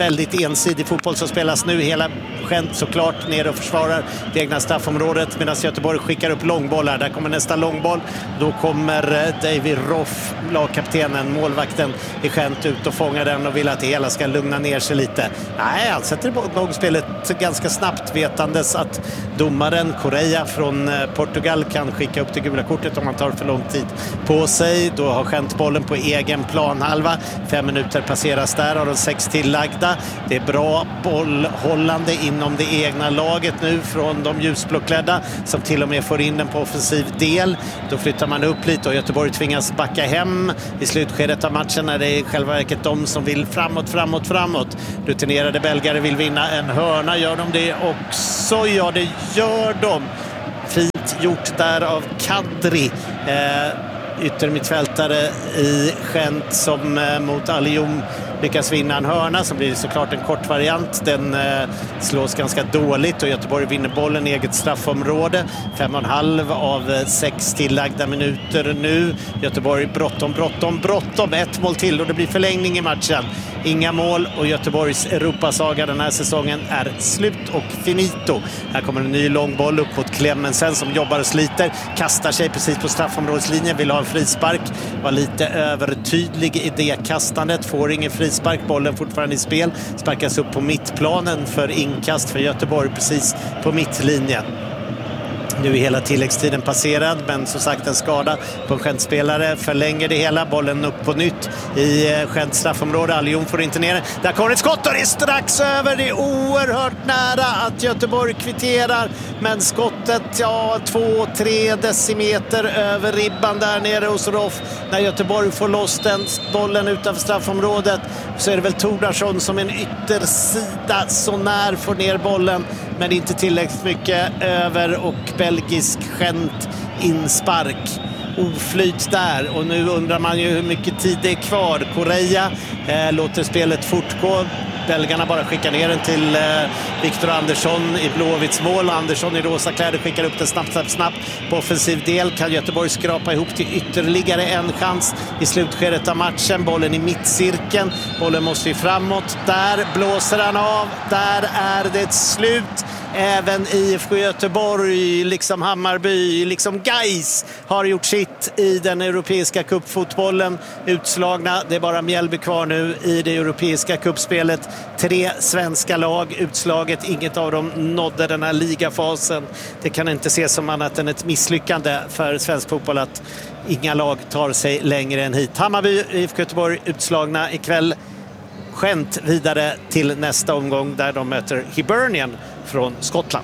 väldigt ensidig fotboll som spelas nu. Hela Gent såklart ner och försvarar det egna straffområdet medan Göteborg skickar upp långbollar. Där kommer nästa långboll. Då kommer David Roff, lagkaptenen, målvakten i Gent, ut och fångar den och vill att det hela ska lugna ner sig lite. Nej, han sätter igång spelet ganska snabbt, vetandes att domaren Correa från Portugal kan skicka upp det gula kortet om man tar för lång tid på sig. Då har Gent bollen på egen planhalva. 5 minuter passeras där av de 6 tillagda. Det är bra bollhållande inom det egna laget nu från de ljusblåklädda som till och med får in den på offensiv del. Då flyttar man upp lite och Göteborg tvingas backa hem i slutskedet av matchen när det är i själva verket de som vill framåt. Rutinerade belgare vill vinna en hörna. Gör de det också? Ja, det gör de. Fint gjort där av Kadri. Yttermittfältare i Gent som mot Alioum lyckas vinna en hörna, som blir såklart en kort variant. Den slås ganska dåligt och Göteborg vinner bollen i eget straffområde. 5,5 av 6 tillagda minuter nu. Göteborg bråttom. 1 mål till och det blir förlängning i matchen. Inga mål och Göteborgs Europasaga den här säsongen är slut och finito. Här kommer en ny långboll upp mot Clemensen som jobbar och sliter. Kastar sig precis på straffområdeslinjen, vill ha en frispark. Var lite övertydlig i det kastandet. Får ingen frispark, bollen fortfarande i spel. Sparkas upp på mittplanen för inkast för Göteborg precis på mittlinjen. Nu är hela tilläggstiden passerad, men som sagt en skada på en Gent-spelare förlänger det hela. Bollen upp på nytt i Gents straffområde. Alioum får inte ner. Där kommer ett skott och det är strax över. Det är oerhört nära att Göteborg kvitterar. Men skottet, 2-3 decimeter över ribban där nere hos Roff. När Göteborg får loss den bollen utanför straffområdet så är det väl Tordarsson som en yttersida så när får ner bollen. Men inte tillräckligt mycket över och belgisk Gent inspark. Oflyt där och nu undrar man ju hur mycket tid det är kvar. Correa låter spelet fortgå. Belgarna bara skickar ner den till Victor Andersson i Blåvitts mål. Andersson i rosa kläder skickar upp den snabbt på offensiv del. Kan Göteborg skrapa ihop till ytterligare en chans i slutskedet av matchen. Bollen i mittcirkeln. Bollen måste ju framåt. Där blåser han av. Där är det slut. Även IFK Göteborg, liksom Hammarby, liksom Gais har gjort sitt i den europeiska cupfotbollen. Utslagna, det är bara Mjällby kvar nu i det europeiska cupspelet. 3 svenska lag utslaget, inget av dem nådde den här ligafasen. Det kan inte ses som annat än ett misslyckande för svensk fotboll att inga lag tar sig längre än hit. Hammarby, IFK Göteborg utslagna ikväll. Gent vidare till nästa omgång där de möter Hibernian från Skottland.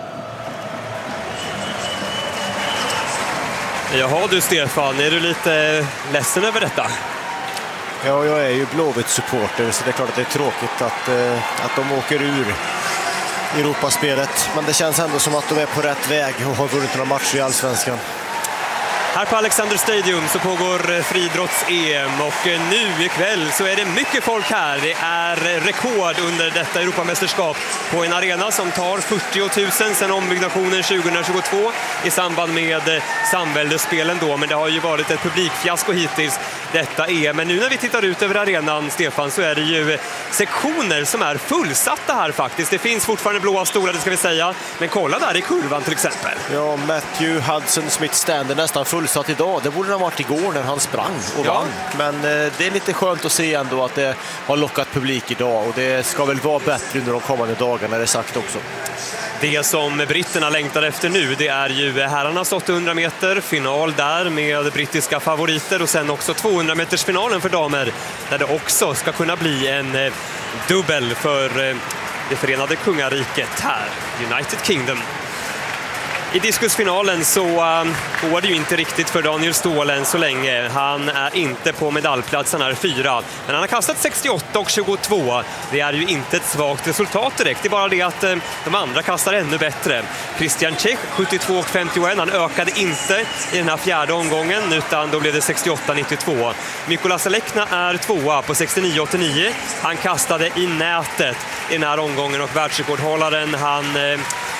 Jaha du Stefan, är du lite ledsen över detta? Ja, jag är ju Blåvitt-supporter så det är klart att det är tråkigt att de åker ur Europaspelet. Men det känns ändå som att de är på rätt väg och har vunnit några matcher i Allsvenskan. Här på Alexander Stadium så pågår friidrotts-EM och nu ikväll så är det mycket folk här. Det är rekord under detta Europamästerskap på en arena som tar 40 000 sedan ombyggnationen 2022 i samband med samväldesspelen då. Men det har ju varit ett publikfiasko hittills detta EM. Men nu när vi tittar ut över arenan, Stefan, så är det ju sektioner som är fullsatta här faktiskt. Det finns fortfarande blåa stolar, det ska vi säga. Men kolla där i kurvan till exempel. Ja, Matthew Hudson-Smith stand är nästan fullsatt idag. Det borde ha varit igår när han sprang och vann. Men det är lite skönt att se ändå att det har lockat publik idag. Och det ska väl vara bättre under de kommande dagarna, är det sagt också. Det som britterna längtar efter nu, det är ju herrarnas 800 meter final där med brittiska favoriter och sen också 200 meters finalen för damer där det också ska kunna bli en dubbel för det förenade kungariket här, United Kingdom. I diskusfinalen så går det ju inte riktigt för Daniel Ståhl än så länge. Han är inte på medaljplats, han är 4. Men han har kastat 68 och 22. Det är ju inte ett svagt resultat direkt. Det är bara det att de andra kastar ännu bättre. Christian Čech 72 och 51. Han ökade inte i den här fjärde omgången utan då blev det 68-92. Mikolas Alekna är 2 på 69-89. Han kastade i nätet i den här omgången och världsrekordhållaren han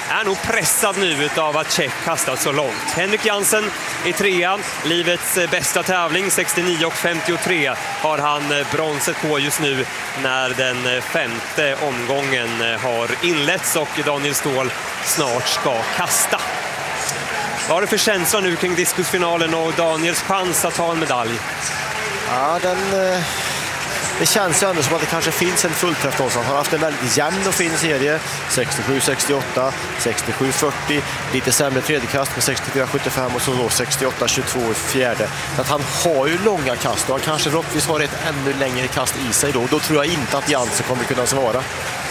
är nog pressad nu av att Čech kastat så långt. Henrik Jansen är 3, livets bästa tävling, 69,53 har han bronset på just nu när den 5:e omgången har inletts och Daniel Ståhl snart ska kasta. Vad har du för känsla nu kring diskusfinalen och Daniels chans att ta en medalj? Ja, det känns ju ändå som att det kanske finns en fullträff någonstans. Han har haft en väldigt jämn och fin serie. 67-68, 67-40, lite sämre tredjekast med 64-75 och så då 68-22 i fjärde. Så att han har ju långa kast och han kanske förhoppningsvis har ett ännu längre kast i sig då. Då tror jag inte att Jansen kommer kunna svara.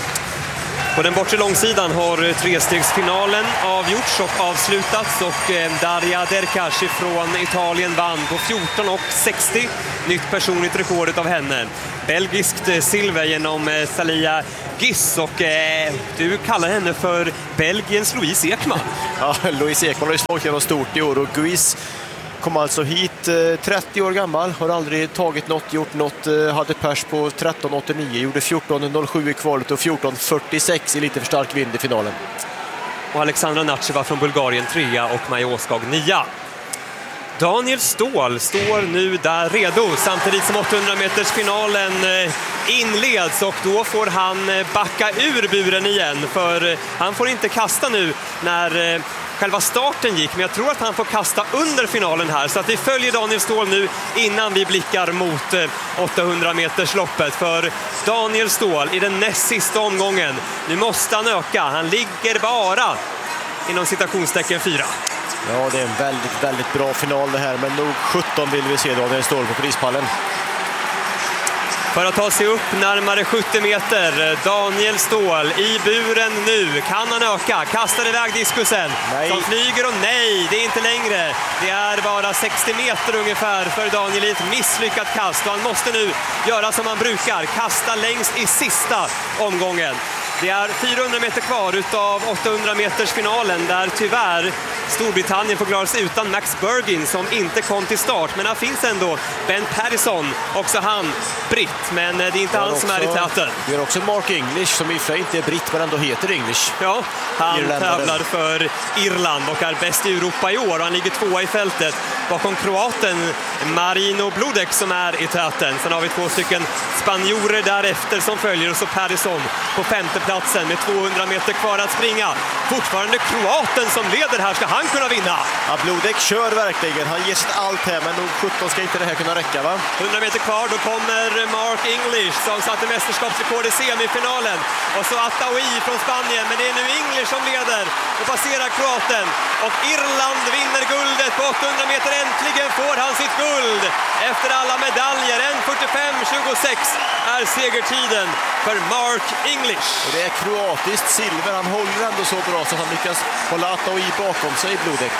På den bortre långsidan har trestegsfinalen avgjorts och avslutats och Daria Derkash från Italien vann på 14,60. Nytt personligt rekordet av henne. Belgiskt silver genom Salia Giss och du kallar henne för Belgiens Louise Ekman. Ja, Louise Ekman har ju slagit genom stort i år och Guis kom alltså hit 30 år gammal, har aldrig tagit något, gjort något, hade pers på 13,89, gjorde 14,07 i kvalet och 14,46 i lite för stark vind i finalen. Och Alexandra Nacheva från Bulgarien 3 och Maja Åskog 9. Daniel Ståhl står nu där redo samtidigt som 800-metersfinalen inleds och då får han backa ur buren igen för han får inte kasta nu när själva starten gick, men jag tror att han får kasta under finalen här så att vi följer Daniel Ståhl nu innan vi blickar mot 800-metersloppet för Daniel Ståhl i den näst sista omgången. Nu måste han öka, han ligger bara inom citationstecken 4. Ja, det är en väldigt, väldigt bra final det här, men nog 17 vill vi se Daniel Ståhl på prispallen. För att ta sig upp närmare 70 meter, Daniel Ståhl i buren nu. Kan han öka? Kastar iväg diskusen. Nej. Som flyger och nej, det är inte längre. Det är bara 60 meter ungefär för Daniel i ett misslyckat kast. Och han måste nu göra som han brukar, kasta längst i sista omgången. Det är 400 meter kvar utav 800 meters finalen där tyvärr Storbritannien får klara sig utan Max Bergin som inte kom till start. Men här finns ändå Ben Pattison, också han britt, men det är inte han som är i täten. Det är också Mark English som i och för sig inte är britt men ändå heter English. Ja, han Irländare. tävlar för Irland och är bäst i Europa i år och han ligger 2 i fältet bakom kroaten Marino Bludek som är i täten. Sen har vi 2 stycken spanjorer därefter som följer och så Pattison på 5:e platsen med 200 meter kvar att springa. Fortfarande kroaten som leder här, ska han kunna vinna? Ja, Bludek kör verkligen, han ger sitt allt här men nog 17 ska inte det här kunna räcka va? 100 meter kvar, då kommer Mark English som satte mästerskapsrekord i semifinalen. Och så Attaoui från Spanien, men det är nu English som leder och passerar kroaten. Och Irland vinner guldet på 800 meter, äntligen får han sitt guld. Efter alla medaljer, 1:45.26 är segertiden för Mark English. Och det är kroatiskt silver, han håller ändå så bra så att han lyckas hålla Attaoui bakom sig i Bludek.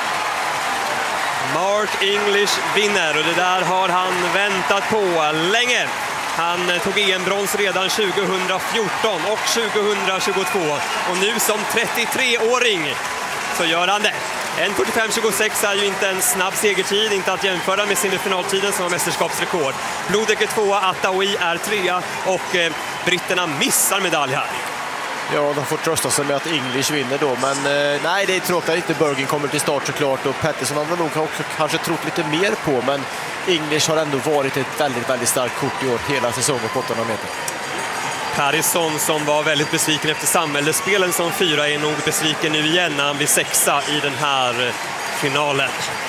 Mark English vinner och det där har han väntat på länge. Han tog EM-brons redan 2014 och 2022 och nu som 33-åring så gör han det. 1:45.26 är ju inte en snabb segertid, inte att jämföra med semifinaltiden som var mästerskapsrekord. Bludek är 2, Attaoui är 3 och britterna missar medalj här. Ja, de får trösta sig med att English vinner då, men nej, det är tråkigt att inte Bergin kommer till start såklart och Pattison hade nog också kanske trott lite mer på, men English har ändå varit ett väldigt, väldigt starkt kort i år hela säsongen på 800 meter. Pattison som var väldigt besviken efter samhällsspelen som 4 är nog besviken nu igen när han blir 6:a i den här finalen.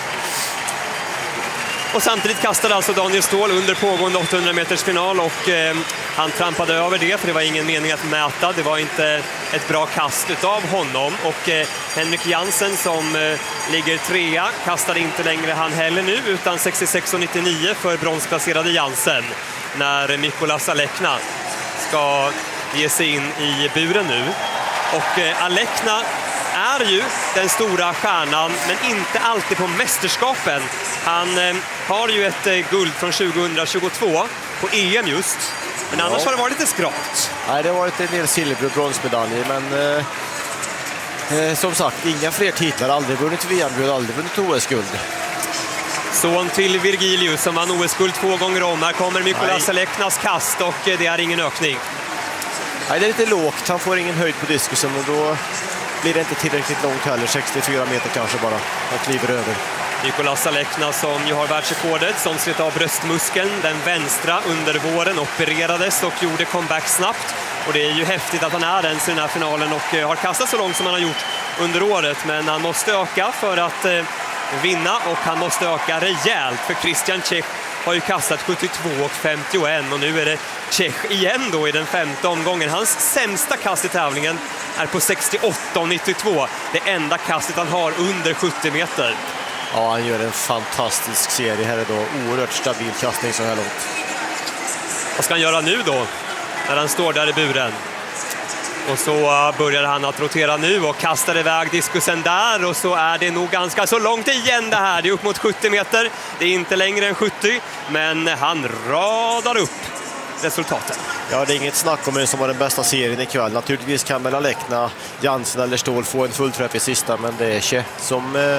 Och samtidigt kastade alltså Daniel Ståhl under pågående 800 meters final och han trampade över det för det var ingen mening att mäta. Det var inte ett bra kast utav honom och Henrik Jansen som ligger 3:a kastade inte längre han heller nu utan 66,99 för bronsplacerade Jansen när Mikolas Alekna ska ge sig in i buren nu. Och Alekna är ju den stora stjärnan men inte alltid på mästerskapen. Han har ju ett guld från 2022 på EM just. Men annars har det varit lite skralt. Nej, det har varit en del silver- och bronsmedaljer men som sagt, inga fler titlar, aldrig vunnit VM-guld, aldrig vunnit OS-guld. Son till Virgilius som vann OS-guld 2 gånger om. Här kommer Mikolas Aleknas kast och det är ingen ökning. Nej, det är lite lågt. Han får ingen höjd på diskusen och då blir det inte tillräckligt långt heller. 64 meter kanske bara. Han kliver över. Nicolas Salekna som ju har världsrekordet, som slet av bröstmuskeln, den vänstra under våren, opererades och gjorde comeback snabbt. Och det är ju häftigt att han är ens i den här finalen och har kastat så långt som han har gjort under året. Men han måste öka för att vinna, och han måste öka rejält, för Christian Čech har ju kastat 72,51 och nu är det Čech igen då i den 5:e omgången. Hans sämsta kast i tävlingen är på 68,92. Det enda kastet han har under 70 meter. Ja, han gör en fantastisk serie. Här är då oerhört stabil kastning så här långt. Vad ska han göra nu då, när han står där i buren? Och så börjar han att rotera nu och kastar iväg diskusen där, och så är det nog ganska så långt igen det här. Det är upp mot 70 meter. Det är inte längre än 70, men han radar upp resultaten. Ja, det är inget snack om det som var den bästa serien ikväll. Naturligtvis kan Alekna, Jansen eller Ståhl få en fullträff i sista, men det är Čech som